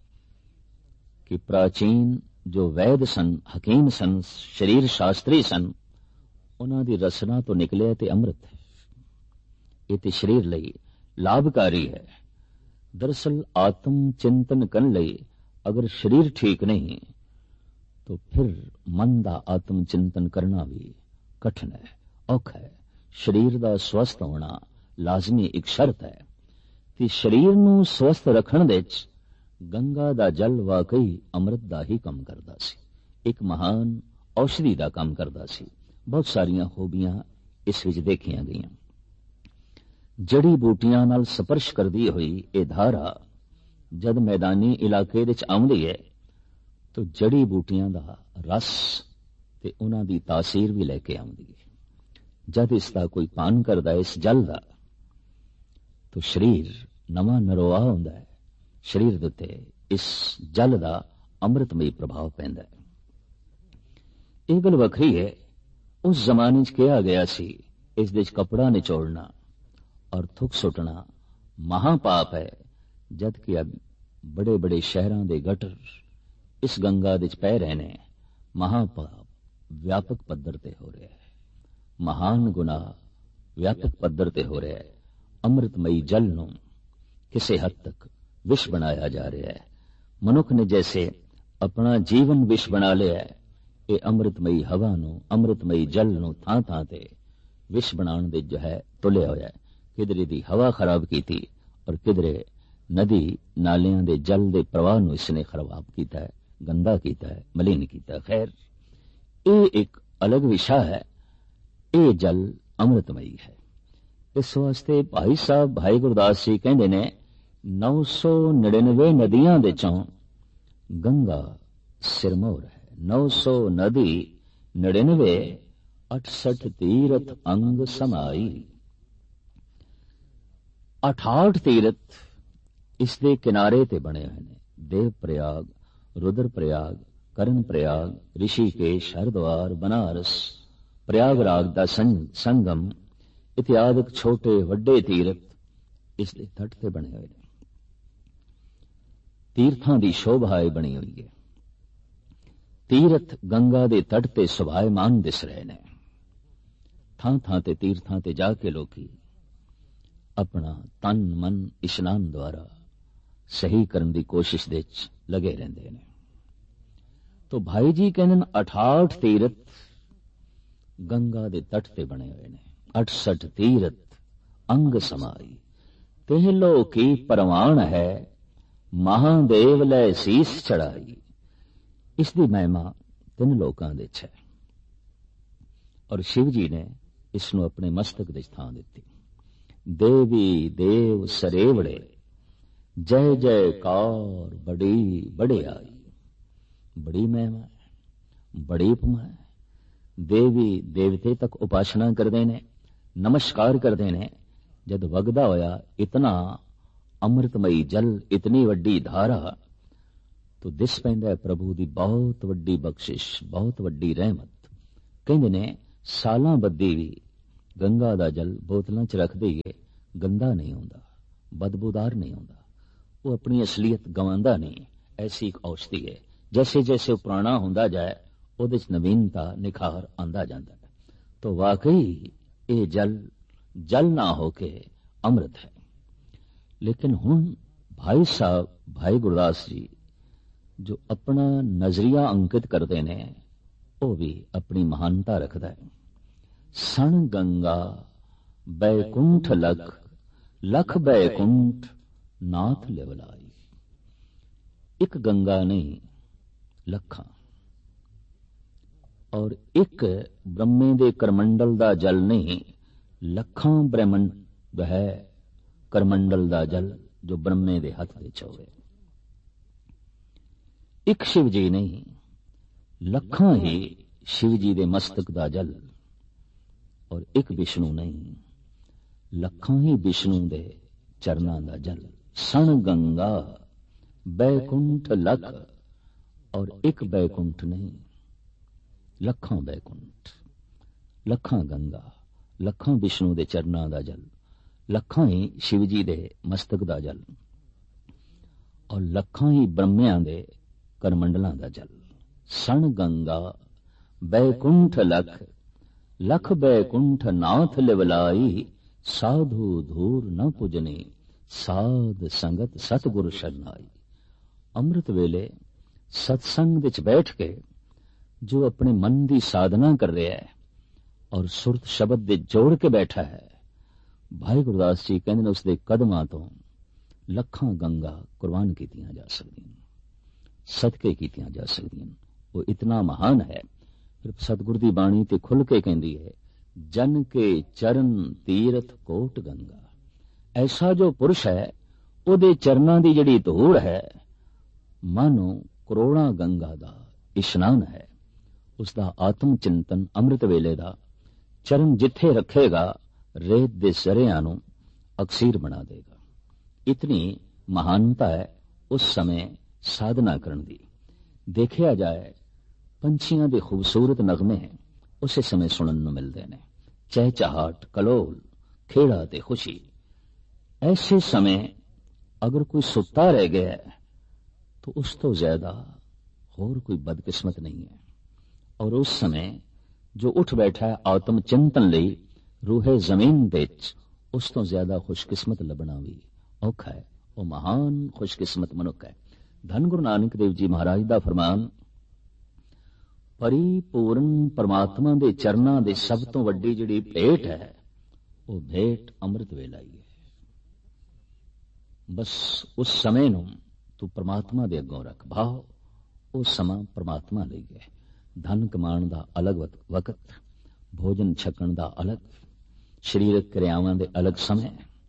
कि प्राचीन जो वैद सन, हकीम सन, शरीर शास्त्री सन, उन्हां दी रसना तो निकले ते अमृत है। ये ते शरीर लई लाभकारी है। दरअसल आत्म चिंतन करने लई अगर शरीर ठीक नहीं तो फिर मन का आत्म चिंतन करना भी कठिन है, औखा है। शरीर का स्वस्थ होना लाजमी एक शर्त है कि शरीर नूं स्वस्थ रखण दे विच गंगा दा जल वाकई अमृत दा ही काम करदा सी, एक महान औषधि दा काम करदा सी। बहुत सारियां खूबियां इस विच देखियां गईयां। जड़ी बूटियां नाल स्पर्श करदी हुई ये धारा जद मैदानी इलाके विच आउंदी है तो जड़ी बूटियां दा रस ते उन्हां दी तासीर भी लैके आउंदी है। जद इसका कोई पान करदा इस जल का तो शरीर नवा नरोआ होंदा है, शरीर दे उत्ते इस जल का अमृतमयी प्रभाव पैंदा है। यह गल वखरी है, उस जमाने च कहा गया सी इस दे कपड़ा निचोड़ना और थुक सुटना महापाप है, जबकि अब बड़े बड़े शहरों के गटर इस गंगा दे पै रहे ने। महापाप व्यापक पद्धर ते हो रहा है, महान गुनाह व्यापक पद्धर ते हो रहा है। अमृतमयी जल नूं किसी हद तक विष बनाया जा रहा है। मनुख ने जैसे अपना जीवन विष बना लिया है, ये अमृतमयी हवा नूं, अमृतमयी जल नूं थां थां ते विष बनाने दे जो है तुलिया होया है। किधरे दी हवा खराब की थी और किधरे नदी नालियां दे जल दे प्रवाह नूं इसने खराब किया है, गंदा किया है, मलिन किया। खैर ये एक अलग विषय है। ये जल अमृतमयी है। इस वास्ते भाई साहब भाई गुरदास जी कहते ने नौ सौ निड़िनवे नदियां दे चों गंगा सिरमौर है। नौ सौ नदी निड़िनवे अठसठ तीरथ अंग समाई। अठाठ तीरथ इसके किनारे ते बने हुए ने। देव प्रयाग, रुद्र प्रयाग, करण प्रयाग, ऋषिकेश, हरिद्वार, बनारस, प्रयागराज दा संगम इत्यादि छोटे वड्डे तीरथ इस दे तट ते बने हुए ने। तीर्थां दी शोभा बनी हुई है। तीर्थ गंगा दे तट ते सुभायमान दिस रहे ने। थां थां ते तीर्थां ते जाके लोकी अपना तन मन इशनान द्वारा सही करने की कोशिश दे लगे रहंदे ने। तो भाई जी कहने अठाठ तीरथ गंगा दे तट ते बने हुए ने। अठसठ तीरथ अंग समाई। तेहलो की परवान है, महादेव लै सीस चढ़ाई। इसकी महिमा तीन लोकां दे है। ਔਰ ਸ਼ਿਵ ਜੀ ਨੇ ਇਸ ਨੂੰ ਆਪਣੇ ਮਸਤਕ ਦੇ ਥਾਂ ਦਿੱਤੀ। ਦੇਵੀ ਦੇਵ ਸਰੇਵੜੇ ਜੈ ਜੈਕਾਰ ਬੜੀ ਵਡਿਆਈ। ਬੜੀ ਮਹਿਮਾ, ਬੜੀ ਉਪਮਾ ਹੈ। ਦੇਵੀ ਦੇਵਤੇ ਤੱਕ ਉਪਾਸਨਾ ਕਰਦੇ ਨੇ, ਨਮਸਕਾਰ ਕਰਦੇ ਨੇ। ਜਦ ਵਗਦਾ ਹੋਇਆ ਇਤਨਾ ਅੰਮ੍ਰਿਤਮਈ ਜਲ, ਇਤਨੀ ਵੱਡੀ ਧਾਰਾ, ਤੋ ਦਿਸ ਪੈਂਦਾ ਹੈ ਪ੍ਰਭੂ ਦੀ ਬਹੁਤ ਵੱਡੀ ਬਖਸ਼ਿਸ਼, ਬਹੁਤ ਵੱਡੀ ਰਹਿਮਤ। ਕਹਿੰਦੇ ਨੇ ਸਾਲਾਂ ਬੱਧੀ ਵੀ ਗੰਗਾ ਦਾ ਜਲ ਬੋਤਲਾਂ 'ਚ ਰੱਖ ਦਈਏ, ਗੰਦਾ ਨਹੀਂ ਹੁੰਦਾ, ਬਦਬੂਦਾਰ ਨਹੀਂ ਹੁੰਦਾ, ਉਹ ਆਪਣੀ ਅਸਲੀਅਤ ਗਵਾਉਂਦਾ ਨਹੀਂ। ਐਸੀ ਇੱਕ ਔਸ਼ਧੀ ਹੈ। ਜੈਸੇ ਜੈਸੇ ਉਹ ਪੁਰਾਣਾ ਹੁੰਦਾ ਜਾਏ, ਉਹਦੇ 'ਚ ਨਵੀਨਤਾ, ਨਿਖਾਰ ਆਉਂਦਾ ਜਾਂਦਾ ਹੈ। ਤੋ ਵਾਕਈ ਇਹ ਜਲ ਜਲ ਨਾ ਹੋ ਕੇ ਅੰਮ੍ਰਿਤ ਹੈ। ਲੇਕਿਨ ਹੁਣ ਭਾਈ ਸਾਹਿਬ, ਭਾਈ ਗੁਰਦਾਸ ਜੀ ਜੋ ਆਪਣਾ ਨਜ਼ਰੀਆ ਅੰਕਿਤ ਕਰਦੇ ਨੇ, ਉਹ ਵੀ ਆਪਣੀ ਮਹਾਨਤਾ ਰੱਖਦਾ ਹੈ। ਸਣ ਗੰਗਾ ਬੈਕੁੰਠ ਲਖ, ਲਖ ਬੈਕੁੰਠ ਨਾਥ ਲਿਵਲਾਈ। ਇੱਕ ਗੰਗਾ ਨਹੀਂ, ਲੱਖਾਂ, ਔਰ ਇੱਕ ਬ੍ਰਹਮੇ ਦੇ ਕਰਮੰਡਲ ਦਾ ਜਲ ਨਹੀਂ, ਲੱਖਾਂ ਬ੍ਰਹਮੰਡ ਹੈ ਕਰਮੰਡਲ ਦਾ ਜਲ ਜੋ ਬ੍ਰਹਮੇ ਦੇ ਹੱਥ ਵਿੱਚ ਹੋਵੇ। ਇੱਕ ਸ਼ਿਵ ਜੀ ਨਹੀਂ, ਲੱਖਾਂ ਹੀ ਸ਼ਿਵ ਜੀ ਦੇ ਮਸਤਕ ਦਾ ਜਲ, ਔਰ ਇੱਕ ਵਿਸ਼ਨੂੰ ਨਹੀਂ, ਲੱਖਾਂ ਹੀ ਵਿਸ਼ਨੂੰ ਦੇ ਚਰਨਾਂ ਦਾ ਜਲ। ਸਣ ਗੰਗਾ ਬੈਕੁੰਠ ਲਖ, ਔਰ ਇੱਕ ਬੈਕੁੰਠ ਨਹੀਂ, ਲੱਖਾਂ ਬੈਕੁੰਠ, ਲੱਖਾਂ ਗੰਗਾ, ਲੱਖਾਂ ਵਿਸ਼ਨੂੰ ਦੇ ਚਰਨਾਂ ਦਾ ਜਲ, ਲੱਖਾਂ ਹੀ ਸ਼ਿਵ ਜੀ ਦੇ ਮਸਤਕ ਦਾ ਜਲ, ਔਰ ਲੱਖਾਂ ਹੀ ਬ੍ਰਹਮਿਆਂ ਦੇ ਕਰਮੰਡਲਾਂ ਦਾ ਜਲ। ਸਣ ਗੰਗਾ ਬੈਕੁੰਠ ਲਖ, ਲਖ ਬੈਕੁੰਠ ਨਾਥ ਲਿਵਲਾਈ। ਸਾਧੂ ਧੂਰ ਨ ਪੁਜਨੀ, ਸਾਧ ਸੰਗਤ ਸਤਿਗੁਰ ਸ਼ਰਨਾਈ। ਅੰਮ੍ਰਿਤ ਵੇਲੇ ਸਤਸੰਗ ਵਿੱਚ ਬੈਠ ਕੇ ਜੋ ਆਪਣੇ ਮਨ ਦੀ ਸਾਧਨਾ ਕਰ ਰਿਹਾ ਹੈ ਔਰ ਸੁਰਤ ਸ਼ਬਦ ਦੇ ਜੋੜ ਕੇ ਬੈਠਾ ਹੈ, ਭਾਈ ਗੁਰਦਾਸ ਜੀ ਕਹਿੰਦੇ ਨੇ ਉਸ ਦੇ ਕਦਮਾਂ ਤੋਂ ਲੱਖਾਂ ਗੰਗਾ ਕੁਰਬਾਨ ਕੀਤੀਆਂ ਜਾ ਸਕਦੀਆਂ, ਸਦਕੇ ਕੀਤੀਆਂ ਜਾ ਸਕਦੀਆਂ। ਉਹ ਇਤਨਾ ਮਹਾਨ ਹੈ। ਫਿਰ ਸਤਿਗੁਰ ਦੀ ਬਾਣੀ ਤੇ ਖੁੱਲ ਕੇ ਕਹਿੰਦੀ ਹੈ, ਜਨ ਕੇ ਚਰਨ ਤੀਰਥ ਕੋਟ ਗੰਗਾ। ਐਸਾ ਜੋ ਪੁਰਸ਼ ਹੈ, ਉਹਦੇ ਚਰਨਾਂ ਦੀ ਜਿਹੜੀ ਧੂੜ ਹੈ, ਮਾਨੋ ਕਰੋੜਾਂ ਗੰਗਾ ਦਾ ਇਸ਼ਨਾਨ ਹੈ। ਉਸ ਦਾ ਆਤਮ ਚਿੰਤਨ ਅੰਮ੍ਰਿਤ ਵੇਲੇ ਦਾ ਚਰਨ ਜਿੱਥੇ ਰੱਖੇਗਾ, ਰੇਤ ਦੇ ਜ਼ਰਿਆਂ ਨੂੰ ਅਕਸੀਰ ਬਣਾ ਦੇਗਾ। ਇਤਨੀ ਮਹਾਨਤਾ ਹੈ ਉਸ ਸਮੇਂ ਸਾਧਨਾ ਕਰਨ ਦੀ। ਦੇਖਿਆ ਜਾਏ, ਪੰਛੀਆਂ ਦੇ ਖੂਬਸੂਰਤ ਨਗਮੇ ਉਸੇ ਸਮੇਂ ਸੁਣਨ ਨੂੰ ਮਿਲਦੇ ਨੇ, ਚਹਿਚਹਾਟ, ਕਲੋਲ, ਖੇੜਾ ਤੇ ਖੁਸ਼ੀ। ਐਸੇ ਸਮੇਂ ਅਗਰ ਕੋਈ ਸੁੱਤਾ ਰਹਿ ਗਿਆ ਤਾਂ ਉਸ ਤੋਂ ਜ਼ਿਆਦਾ ਹੋਰ ਕੋਈ ਬਦਕਿਸਮਤ ਨਹੀਂ ਹੈ। ਔਰ ਉਸ ਸਮੇਂ ਜੋ ਉੱਠ ਬੈਠਾ ਹੈ ਆਤਮ ਚਿੰਤਨ ਲਈ ਰੂਹੇ ਜ਼ਮੀਨ ਵਿੱਚ, ਉਸ ਤੋਂ ਜ਼ਿਆਦਾ ਖੁਸ਼ਕਿਸਮਤ ਲੱਭਣਾ ਵੀ ਔਖਾ ਹੈ। ਉਹ ਮਹਾਨ ਖੁਸ਼ਕਿਸਮਤ ਮਨੁੱਖ ਹੈ। ਧੰਨ ਗੁਰੂ ਨਾਨਕ ਦੇਵ ਜੀ ਮਹਾਰਾਜ ਦਾ ਫਰਮਾਨ, ਪਰਿਪੂਰਨ ਪਰਮਾਤਮਾ ਦੇ ਚਰਨਾਂ ਦੇ ਸਭ ਤੋਂ ਵੱਡੀ ਜਿਹੜੀ ਭੇਟ ਹੈ, ਉਹ ਭੇਟ ਅੰਮ੍ਰਿਤ ਵੇਲਾ ਹੀ ਹੈ। ਬਸ ਉਸ ਸਮੇਂ ਨੂੰ ਤੂੰ ਪਰਮਾਤਮਾ ਦੇ ਅੱਗੋਂ ਰੱਖ ਭਾਵ। ਉਹ ਸਮਾਂ ਪਰਮਾਤਮਾ ਲਈ ਹੈ। ਧਨ ਕਮਾਉਣ ਦਾ ਅਲੱਗ ਵਕਤ, ਭੋਜਨ ਛਕਣ ਦਾ ਅਲੱਗ, ਸਰੀਰਕ ਕਿਰਿਆਵਾਂ ਦੇ ਅਲੱਗ ਸਮੇਂ,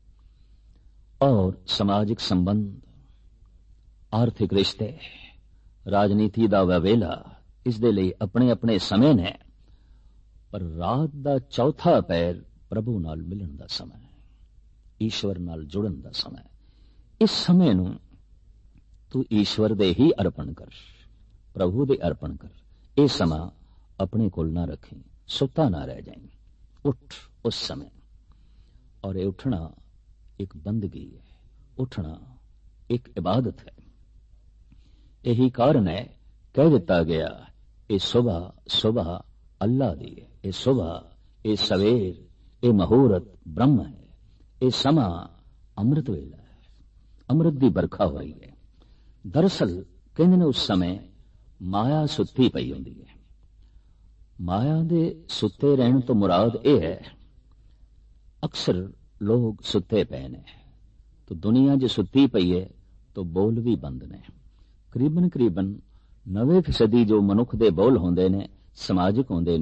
ਔਰ ਸਮਾਜਿਕ ਸੰਬੰਧ, ਆਰਥਿਕ ਰਿਸ਼ਤੇ, ਰਾਜਨੀਤੀ ਦਾ ਵੇਲਾ, ਇਸ ਦੇ ਲਈ ਆਪਣੇ ਆਪਣੇ ਸਮੇਂ ਨੇ। ਪਰ ਰਾਤ ਦਾ ਚੌਥਾ ਪੈਰ ਪ੍ਰਭੂ ਨਾਲ ਮਿਲਣ ਦਾ ਸਮਾਂ ਹੈ, ਈਸ਼ਵਰ ਨਾਲ ਜੁੜਨ ਦਾ ਸਮਾਂ ਹੈ। ਇਸ ਸਮੇਂ ਨੂੰ ਤੂੰ ਈਸ਼ਵਰ ਦੇ ਹੀ ਅਰਪਣ ਕਰ, ਪ੍ਰਭੂ ਦੇ ਅਰਪਣ ਕਰ। ਇਹ ਸਮਾਂ ਆਪਣੇ ਕੋਲ ਨਾ ਰੱਖੀ, ਸੁੱਤਾ ਨਾ ਰਹਿ ਜਾਈਂ। ਉੱਠ ਉਸ ਸਮੇਂ। ਔਰ ਇਹ ਉੱਠਣਾ ਇੱਕ ਬੰਦਗੀ ਹੈ, ਉੱਠਣਾ ਇੱਕ ਇਬਾਦਤ ਹੈ। ਇਹੀ ਕਾਰਨ ਹੈ ਕਹਿ ਦਿੱਤਾ ਗਿਆ, ਇਹ ਸੁਬਹ ਸੁਬਹ ਅੱਲਾ ਦੀ ਹੈ, ਇਹ ਸੁਬਹ, ਇਹ ਸਵੇਰ, ਇਹ ਮਹੂਰਤ ਬ੍ਰਹਮ ਹੈ, ਇਹ ਸਮਾਂ ਅੰਮ੍ਰਿਤ ਵੇਲਾ ਹੈ, ਅੰਮ੍ਰਿਤ ਦੀ ਬਰਖਾ ਹੋ ਰਹੀ ਹੈ। ਦਰਅਸਲ ਕਹਿੰਦੇ ਨੇ ਉਸ ਸਮੇਂ ਮਾਇਆ ਸੁੱਤੀ ਪਈ ਹੁੰਦੀ ਹੈ। ਮਾਇਆ ਦੇ ਸੁੱਤੇ ਰਹਿਣ ਤੋਂ ਮੁਰਾਦ ਇਹ ਹੈ, ਅਕਸਰ ਲੋਕ ਸੁੱਤੇ ਪਏ ਨੇ ਤਾਂ ਦੁਨੀਆ ਜੇ ਸੁੱਤੀ ਪਈ ਹੈ ਤਾਂ ਬੋਲ ਵੀ ਬੰਦ ਨੇ। ਕਰੀਬਨ ਕਰੀਬਨ ਨਵੇਂ ਫੀਸਦੀ ਜੋ ਮਨੁੱਖ ਦੇ ਬੋਲ ਹੁੰਦੇ ਨੇ, ਸਮਾਜਿਕ ਹੁੰਦੇ ਨੇ,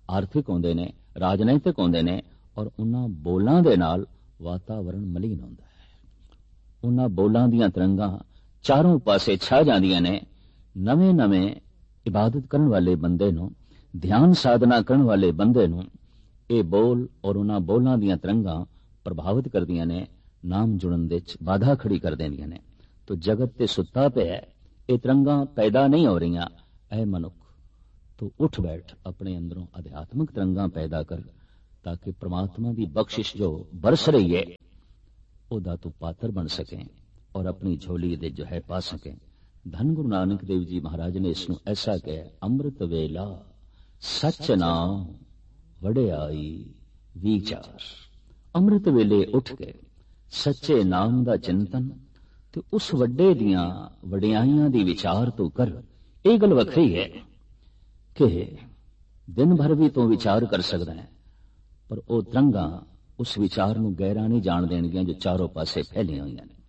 ਆਰਥਿਕ ਹੁੰਦੇ ਨੇ, ਰਾਜਨੀਤਿਕ ਹੁੰਦੇ ਨੇ, ਔਰ ਉਹਨਾਂ ਬੋਲਾਂ ਦੇ ਨਾਲ ਵਾਤਾਵਰਣ ਮਲੀਨ ਹੁੰਦਾ ਹੈ। ਉਹਨਾਂ ਬੋਲਾਂ ਦੀਆਂ ਤਰੰਗਾਂ ਚਾਰੋਂ ਪਾਸੇ ਛਾ ਜਾਂਦੀਆਂ ਨੇ। ਨਵੇਂ ਨਵੇਂ ਇਬਾਦਤ ਕਰਨ ਵਾਲੇ ਬੰਦੇ ਨੂੰ, ਧਿਆਨ ਸਾਧਨਾ ਕਰਨ ਵਾਲੇ ਬੰਦੇ ਨੂੰ ਇਹ ਬੋਲ ਔਰ ਉਹਨਾਂ ਬੋਲਾਂ ਦੀਆਂ ਤਰੰਗਾਂ ਪ੍ਰਭਾਵਿਤ ਕਰਦੀਆਂ ਨੇ, ਨਾਮ ਜੁੜਨ ਦੇ ਵਿੱਚ ਬਾਧਾ ਖੜੀ ਕਰ ਦਿੰਦੀਆਂ ਨੇ। ਤੋ ਜਗਤ ਤੇ ਸੁੱਤਾ ਪਿਆ, ਇਹ ਤਰੰਗਾਂ ਪੈਦਾ ਨਹੀਂ ਹੋ ਰਹੀਆਂ। ਐ ਮਨੁੱਖ ਤੂੰ ਉੱਠ ਬੈਠ, ਆਪਣੇ ਅੰਦਰੋਂ ਅਧਿਆਤਮਿਕ ਤਰੰਗਾਂ ਪੈਦਾ ਕਰ, ਤਾਂ ਕਿ ਪ੍ਰਮਾਤਮਾ ਦੀ ਬਖਸ਼ਿਸ਼ ਜੋ ਬਰਸ ਰਹੀ ਹੈ ਉਹਦਾ ਤੂੰ ਪਾਤਰ ਬਣ ਸਕੇ ਔਰ ਆਪਣੀ ਝੋਲੀ ਦੇ ਜੋ ਹੈ ਪਾ ਸਕੇ। ਧੰਨ ਗੁਰੂ ਨਾਨਕ ਦੇਵ ਜੀ ਮਹਾਰਾਜ ਨੇ ਇਸ ਨੂੰ ਐਸਾ ਕਿਹਾ, ਅੰਮ੍ਰਿਤ ਵੇਲਾ ਸੱਚ ਨਾਮ ਵਡਿਆਈ ਵਿਚਾਰ। ਅੰਮ੍ਰਿਤ ਵੇਲੇ ਉੱਠ ਕੇ ਸੱਚੇ ਨਾਮ ਦਾ ਚਿੰਤਨ ਤੇ ਉਸ ਵੱਡੇ ਦੀਆਂ ਵਡਿਆਈਆਂ ਦੀ ਵਿਚਾਰ ਤੂੰ ਕਰ। ਇਹ ਗੱਲ ਵੱਖਰੀ ਹੈ ਕਿ ਦਿਨ ਭਰ ਵੀ ਤੂੰ ਵਿਚਾਰ ਕਰ ਸਕਦਾ ਹੈ, ਪਰ ਉਹ ਤਰੰਗਾਂ ਉਸ ਵਿਚਾਰ ਨੂੰ ਗਹਿਰਾ ਨਹੀਂ ਜਾਣ ਦੇਣਗੀਆਂ ਜੋ ਚਾਰੋਂ ਪਾਸੇ ਫੈਲੀਆਂ ਹੋਈਆਂ ਨੇ।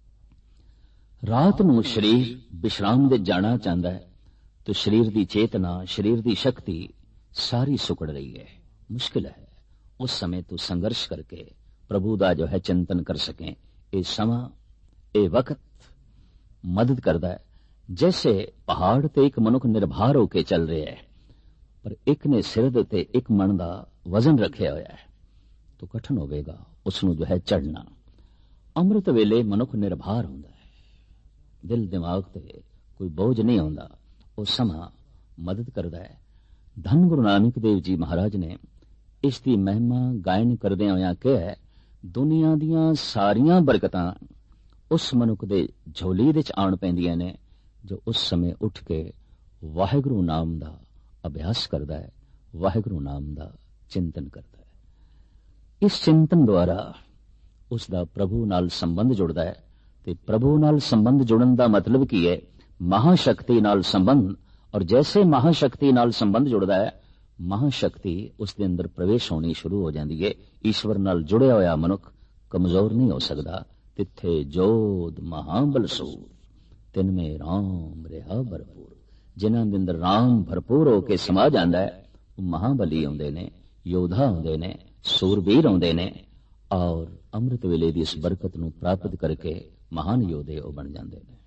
ਰਾਤ ਨੂੰ ਸਰੀਰ ਵਿਸ਼ਰਾਮ ਦੇ ਜਾਣਾ ਚਾਹੁੰਦਾ ਹੈ ਤੇ ਸਰੀਰ ਦੀ ਚੇਤਨਾ, ਸਰੀਰ ਦੀ ਸ਼ਕਤੀ ਸਾਰੀ ਸੁਕੜ ਰਹੀ ਹੈ, ਮੁਸ਼ਕਿਲ ਹੈ। ਉਸ ਸਮੇਂ ਤੂੰ ਸੰਘਰਸ਼ ਕਰਕੇ ਪ੍ਰਭੂ ਦਾ ਜੋ ਹੈ ਚਿੰਤਨ ਕਰ ਸਕੇ। ਇਹ ਸਮਾਂ, ਇਹ ਵਕਤ ਮਦਦ ਕਰਦਾ ਹੈ। ਜੈਸੇ ਪਹਾੜ ਤੇ ਇੱਕ ਮਨੁੱਖ ਨਿਰਭਰ ਹੋ ਕੇ ਚੱਲ ਰਿਹਾ ਹੈ, ਪਰ ਇੱਕ ਨੇ ਸਿਰ ਦੇ ਉੱਤੇ ਇੱਕ ਮਣ ਦਾ ਵਜ਼ਨ ਰੱਖਿਆ ਹੋਇਆ ਹੈ, ਤਾਂ ਕਠਿਨ ਹੋਵੇਗਾ ਉਸ ਨੂੰ ਜੋ ਹੈ ਚੜ੍ਹਨਾ। ਅੰਮ੍ਰਿਤ ਵੇਲੇ ਮਨੁੱਖ ਨਿਰਭਰ ਹੁੰਦਾ ਹੈ, ਦਿਲ ਦਿਮਾਗ ਤੇ ਕੋਈ ਬੋਝ ਨਹੀਂ ਹੁੰਦਾ। ਉਹ ਸਮਾਂ ਮਦਦ ਕਰਦਾ ਹੈ। ਧੰਨ ਗੁਰੂ ਨਾਨਕ ਦੇਵ ਜੀ ਮਹਾਰਾਜ ਨੇ ਇਸ ਦੀ ਮਹਿਮਾ ਗਾਇਨ ਕਰਦਿਆਂ ਹੋਇਆਂ ਕਿਹਾ, ਦੁਨੀਆ ਦੀਆਂ ਸਾਰੀਆਂ ਬਰਕਤਾਂ ਉਸ ਮਨੁੱਖ ਦੇ ਝੋਲੀ ਵਿੱਚ ਆਣ ਪੈਂਦੀਆਂ ਨੇ ਜੋ ਉਸ ਸਮੇਂ ਉੱਠ ਕੇ ਵਾਹਿਗੁਰੂ ਨਾਮ ਦਾ ਅਭਿਆਸ ਕਰਦਾ ਹੈ, ਵਾਹਿਗੁਰੂ ਨਾਮ ਦਾ ਚਿੰਤਨ ਕਰਦਾ ਹੈ। ਇਸ ਚਿੰਤਨ ਦੁਆਰਾ ਉਸ ਦਾ ਪ੍ਰਭੂ ਨਾਲ ਸੰਬੰਧ ਜੁੜਦਾ ਹੈ। ਤੇ ਪ੍ਰਭੂ ਨਾਲ ਸੰਬੰਧ ਜੁੜਨ ਦਾ ਮਤਲਬ ਕੀ ਹੈ? ਮਹਾਸ਼ਕਤੀ ਨਾਲ ਸੰਬੰਧ। ਔਰ ਜੈਸੇ ਮਹਾਸ਼ਕਤੀ ਨਾਲ ਸੰਬੰਧ ਜੁੜਦਾ ਹੈ, ਮਹਾਸ਼ਕਤੀ ਉਸ ਦੇ ਅੰਦਰ ਪ੍ਰਵੇਸ਼ ਹੋਣੀ ਸ਼ੁਰੂ ਹੋ ਜਾਂਦੀ ਹੈ। ਈਸ਼ਵਰ ਨਾਲ ਜੁੜਿਆ ਹੋਇਆ ਮਨੁੱਖ ਕਮਜ਼ੋਰ ਨਹੀਂ ਹੋ ਸਕਦਾ। ਤਿੱਥੇ ਜੋਧ ਮਹਾਬਲ ਸੂਰ, ਤਿਨ ਮੇ ਰਾਮ ਰਿਹਾ ਭਰਪੂਰ। ਜਿਨ੍ਹਾਂ ਦੇ ਅੰਦਰ ਰਾਮ ਭਰਪੂਰ ਹੋ ਕੇ ਸਮਾ ਜਾਂਦਾ ਹੈ, ਉਹ ਮਹਾਬਲੀ ਆਉਂਦੇ ਨੇ, ਯੋਧਾ ਆਉਂਦੇ ਨੇ, ਸੂਰਬੀਰ ਆਉਂਦੇ ਨੇ, ਔਰ ਅੰਮ੍ਰਿਤ ਵੇਲੇ ਦੀ ਇਸ ਬਰਕਤ ਨੂੰ ਪ੍ਰਾਪਤ ਕਰਕੇ ਮਹਾਨ ਯੋਧੇ ਉਹ ਬਣ ਜਾਂਦੇ ਨੇ।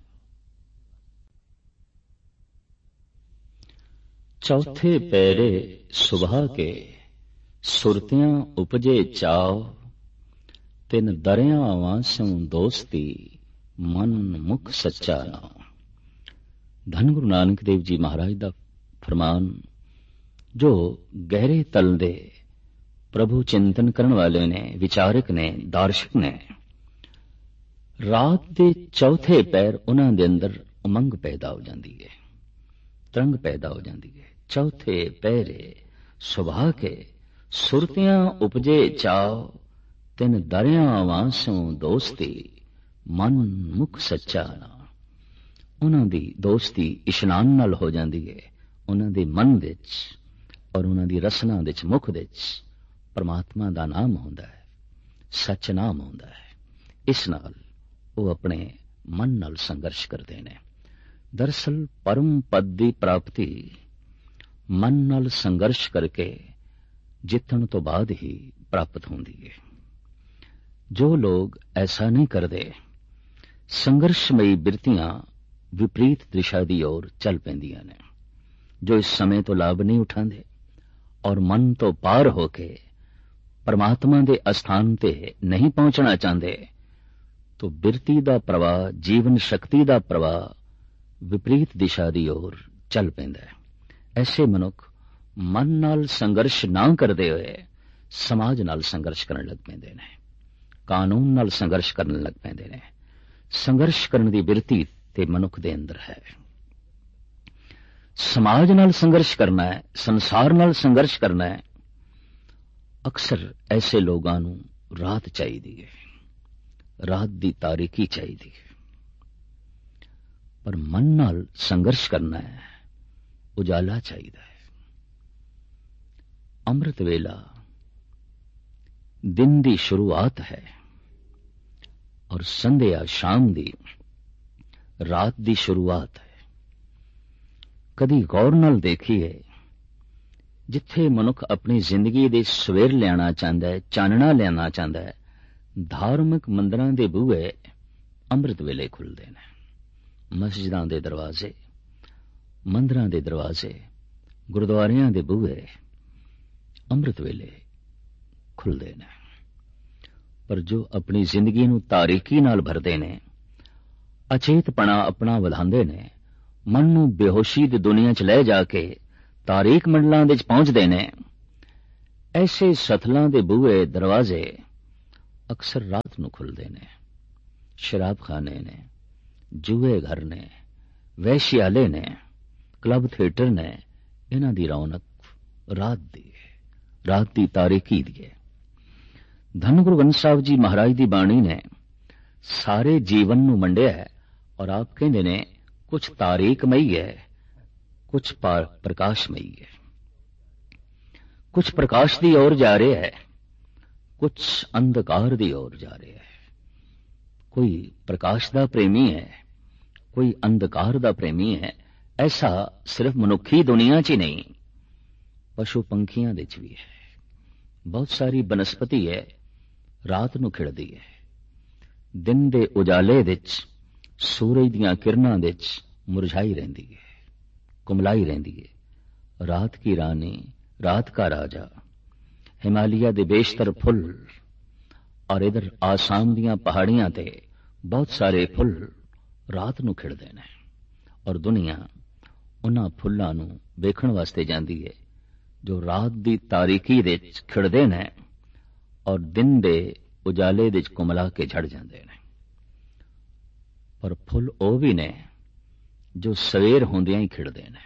ਚੌਥੇ ਪੈਰੇ ਸੁਬਹ ਕੇ ਸੁਰਤਿਆਂ ਉਪਜੇ ਚਾਉ, ਤਿਨ ਦਰਿਆਵਾਂ ਸੋਂ ਦੋਸਤੀ ਮਨ ਮੁਖ ਸੱਚਾ ਨਾਮ। ਧੰਨ ਗੁਰੂ ਨਾਨਕ ਦੇਵ ਜੀ ਮਹਾਰਾਜ ਦਾ ਫਰਮਾਨ, ਜੋ ਗਹਿਰੇ ਤਲ ਦੇ ਪ੍ਰਭੂ ਚਿੰਤਨ ਕਰਨ ਵਾਲੇ ਨੇ, ਵਿਚਾਰਕ ਨੇ, ਦਾਰਸ਼ਕ ਨੇ, ਰਾਤ ਦੇ ਚੌਥੇ ਪੈਰ ਉਹਨਾਂ ਦੇ ਅੰਦਰ ਉਮੰਗ ਪੈਦਾ ਹੋ ਜਾਂਦੀ ਹੈ, ਤਰੰਗ ਪੈਦਾ ਹੋ ਜਾਂਦੀ ਹੈ। ਚੌਥੇ ਪਹਿਰੇ ਸੁਭਾ ਕੇ ਸੁਰਤਿਆਂ ਉਪਜੇ ਚਾਉ, ਤਿਨ ਦਰਿਆਵਾਂ ਸੋਂ ਦੋਸਤੀ ਮਨ ਮੁਖ ਸੱਚਾ ਨਾਮ। ਉਹਨਾਂ ਦੀ ਦੋਸਤੀ ਇਸ਼ਨਾਨ ਨਾਲ ਹੋ ਜਾਂਦੀ ਹੈ। ਉਹਨਾਂ ਦੇ ਮਨ ਵਿੱਚ ਔਰ ਉਹਨਾਂ ਦੀ ਰਸਨਾ ਵਿੱਚ, ਮੁਖ ਵਿੱਚ ਪਰਮਾਤਮਾ ਦਾ ਨਾਮ ਹੁੰਦਾ ਹੈ, ਸੱਚ ਨਾਮ ਹੁੰਦਾ ਹੈ। ਇਸ ਨਾਲ ਉਹ ਆਪਣੇ ਮਨ ਨਾਲ ਸੰਘਰਸ਼ ਕਰਦੇ ਨੇ। ਦਰਅਸਲ ਪਰਮ ਪਦ ਦੀ ਪ੍ਰਾਪਤੀ ਮਨ ਨਾਲ ਸੰਘਰਸ਼ ਕਰਕੇ ਜਿੱਤਣ ਤੋਂ ਬਾਅਦ ਹੀ ਪ੍ਰਾਪਤ ਹੁੰਦੀ ਹੈ। ਜੋ ਲੋਕ ਐਸਾ ਨਹੀਂ ਕਰਦੇ, ਸੰਘਰਸ਼ਮਈ ਬਿਰਤੀਆਂ ਵਿਪਰੀਤ ਦਿਸ਼ਾ ਦੀ ओर ਚੱਲ ਪੈਂਦੀਆਂ ਨੇ। ਜੋ ਇਸ ਸਮੇਂ ਤੋਂ ਲਾਭ ਨਹੀਂ ਉਠਾਉਂਦੇ ਔਰ ਮਨ ਤੋਂ ਪਾਰ ਹੋ ਕੇ ਪਰਮਾਤਮਾ ਦੇ ਅਸਥਾਨ ਤੇ ਨਹੀਂ ਪਹੁੰਚਣਾ ਚਾਹੁੰਦੇ, तो बिरती ਦਾ ਪ੍ਰਵਾਹ, ਜੀਵਨ ਸ਼ਕਤੀ ਦਾ ਪ੍ਰਵਾਹ ਵਿਪਰੀਤ ਦਿਸ਼ਾ ਦੀ ओर ਚੱਲ ਪੈਂਦਾ ਹੈ। ਐਸੇ ਮਨੁੱਖ ਮਨ ਨਾਲ ਸੰਘਰਸ਼ ਨਾ ਕਰਦੇ ਹੋਏ ਸਮਾਜ ਨਾਲ ਸੰਘਰਸ਼ ਕਰਨ ਲੱਗ ਪੈਂਦੇ ਨੇ, ਕਾਨੂੰਨ ਨਾਲ ਸੰਘਰਸ਼ ਕਰਨ ਲੱਗ ਪੈਂਦੇ ਨੇ। ਸੰਘਰਸ਼ ਕਰਨ ਦੀ ਬਿਰਤੀ ਤੇ ਮਨੁੱਖ ਦੇ ਅੰਦਰ ਹੈ। ਸਮਾਜ ਨਾਲ ਸੰਘਰਸ਼ ਕਰਨਾ ਹੈ, ਸੰਸਾਰ ਨਾਲ ਸੰਘਰਸ਼ ਕਰਨਾ ਹੈ। ਅਕਸਰ ਐਸੇ ਲੋਕਾਂ ਨੂੰ ਰਾਤ ਚਾਹੀਦੀ ਹੈ, ਰਾਤ ਦੀ ਤਾਰੀਕੀ ਚਾਹੀਦੀ ਹੈ। ਪਰ ਮਨ ਨਾਲ ਸੰਘਰਸ਼ ਕਰਨਾ ਹੈ, ਉਜਾਲਾ ਚਾਹੀਦਾ ਹੈ। ਅੰਮ੍ਰਿਤ ਵੇਲਾ ਦਿਨ ਦੀ ਸ਼ੁਰੂਆਤ ਹੈ ਔਰ ਸੰਧਿਆ ਸ਼ਾਮ ਦੀ, ਰਾਤ ਦੀ ਸ਼ੁਰੂਆਤ ਹੈ। ਕਦੀ ਗੌਰ ਨਾਲ ਦੇਖੀਏ, ਜਿੱਥੇ ਮਨੁੱਖ ਆਪਣੀ ਜ਼ਿੰਦਗੀ ਦੇ ਸਵੇਰ ਲਿਆਣਾ ਚਾਹੁੰਦਾ ਹੈ, ਚਾਨਣਾ ਲਿਆਣਾ ਚਾਹੁੰਦਾ ਹੈ, ਧਾਰਮਿਕ ਮੰਦਰਾਂ ਦੇ ਬੂਹੇ ਅੰਮ੍ਰਿਤ ਵੇਲੇ ਖੁੱਲ੍ਹਦੇ ਨੇ। ਮਸਜਿਦਾਂ ਦੇ ਦਰਵਾਜ਼ੇ, ਮੰਦਰਾਂ ਦੇ ਦਰਵਾਜ਼ੇ, ਗੁਰਦੁਆਰਿਆਂ ਦੇ ਬੂਹੇ ਅੰਮ੍ਰਿਤ ਵੇਲੇ ਖੁੱਲ੍ਹਦੇ ਨੇ। ਪਰ ਜੋ ਆਪਣੀ ਜ਼ਿੰਦਗੀ ਨੂੰ ਤਾਰੀਕੀ ਨਾਲ ਭਰਦੇ ਨੇ, ਅਚੇਤਪਣਾ ਆਪਣਾ ਵਧਾਉਂਦੇ ਨੇ, ਮਨ ਨੂੰ ਬੇਹੋਸ਼ੀ ਦੀ ਦੁਨੀਆ 'ਚ ਲੈ ਜਾ ਕੇ ਤਾਰੀਕ ਮੰਡਲਾਂ ਦੇ 'ਚ ਪਹੁੰਚਦੇ ਨੇ, ਐਸੇ ਸਥਲਾਂ ਦੇ ਬੂਹੇ ਦਰਵਾਜ਼ੇ ਅਕਸਰ ਰਾਤ ਨੂੰ ਖੁੱਲ੍ਹਦੇ ਨੇ। ਸ਼ਰਾਬਖਾਨੇ ਨੇ, ਜੂਏ ਘਰ ਨੇ, ਵੈਸ਼ਿਆਲੇ ਨੇ, ਕਲੱਬ ਥੀਏਟਰ ਨੇ, ਇਹਨਾਂ ਦੀ ਰੌਣਕ ਰਾਤ ਦੀ ਹੈ, ਰਾਤ ਦੀ ਤਾਰੀਕੀ ਦੀ ਹੈ। ਧੰਨ ਗੁਰੂ ਗ੍ਰੰਥ ਸਾਹਿਬ ਜੀ ਮਹਾਰਾਜ ਦੀ ਬਾਣੀ ਨੇ ਸਾਰੇ ਜੀਵਨ ਨੂੰ ਮੰਡਿਆ ਹੈ ਔਰ ਆਪ ਕਹਿੰਦੇ ਨੇ ਕੁਛ ਤਾਰੀਕਮਈ ਹੈ, ਕੁਛ ਪ੍ਰਕਾਸ਼ਮਈ ਹੈ। ਕੁਛ ਪ੍ਰਕਾਸ਼ ਦੀ ओर ਜਾ ਰਿਹਾ ਹੈ, ਕੁਛ ਅੰਧਕਾਰ ਦੀ ओर ਜਾ ਰਿਹਾ ਹੈ। ਕੋਈ ਪ੍ਰਕਾਸ਼ ਦਾ ਪ੍ਰੇਮੀ ਹੈ, ਕੋਈ ਅੰਧਕਾਰ ਦਾ ਪ੍ਰੇਮੀ ਹੈ। ਐਸਾ ਸਿਰਫ ਮਨੁੱਖੀ ਦੁਨੀਆ 'ਚ ਹੀ ਨਹੀਂ, ਪਸ਼ੂ ਪੰਖੀਆਂ ਦੇ 'ਚ ਵੀ ਹੈ। ਬਹੁਤ ਸਾਰੀ ਬਨਸਪਤੀ ਹੈ, ਰਾਤ ਨੂੰ ਖਿੜਦੀ ਹੈ। ਦਿਨ ਦੇ ਉਜਾਲੇ ਵਿੱਚ, ਸੂਰਜ ਦੀਆਂ ਕਿਰਨਾਂ ਵਿੱਚ ਮੁਰਝਾਈ ਰਹਿੰਦੀ ਹੈ, ਕੁਮਲਾਈ ਰਹਿੰਦੀ ਹੈ। ਰਾਤ ਕੀ ਰਾਨੀ, ਰਾਤ ਕਾ ਰਾਜਾ, ਹਿਮਾਲਿਆ ਦੇ ਬੇਸ਼ਤਰ ਫੁੱਲ ਔਰ ਇਧਰ ਆਸਾਮ ਦੀਆਂ ਪਹਾੜੀਆਂ ਤੇ ਬਹੁਤ ਸਾਰੇ ਫੁੱਲ ਰਾਤ ਨੂੰ ਖਿੜਦੇ ਨੇ ਔਰ ਦੁਨੀਆ ਉਹਨਾਂ ਫੁੱਲਾਂ ਨੂੰ ਵੇਖਣ ਵਾਸਤੇ ਜਾਂਦੀ ਹੈ ਜੋ ਰਾਤ ਦੀ ਤਾਰੀਕੀ ਦੇ ਵਿੱਚ ਖਿੜਦੇ ਨੇ ਔਰ ਦਿਨ ਦੇ ਉਜਾਲੇ ਦੇ ਵਿੱਚ ਕੁਮਲਾ ਕੇ ਝੜ ਜਾਂਦੇ ਨੇ। ਪਰ ਫੁੱਲ ਉਹ ਵੀ ਨੇ ਜੋ ਸਵੇਰ ਹੁੰਦਿਆਂ ਹੀ ਖਿੜਦੇ ਨੇ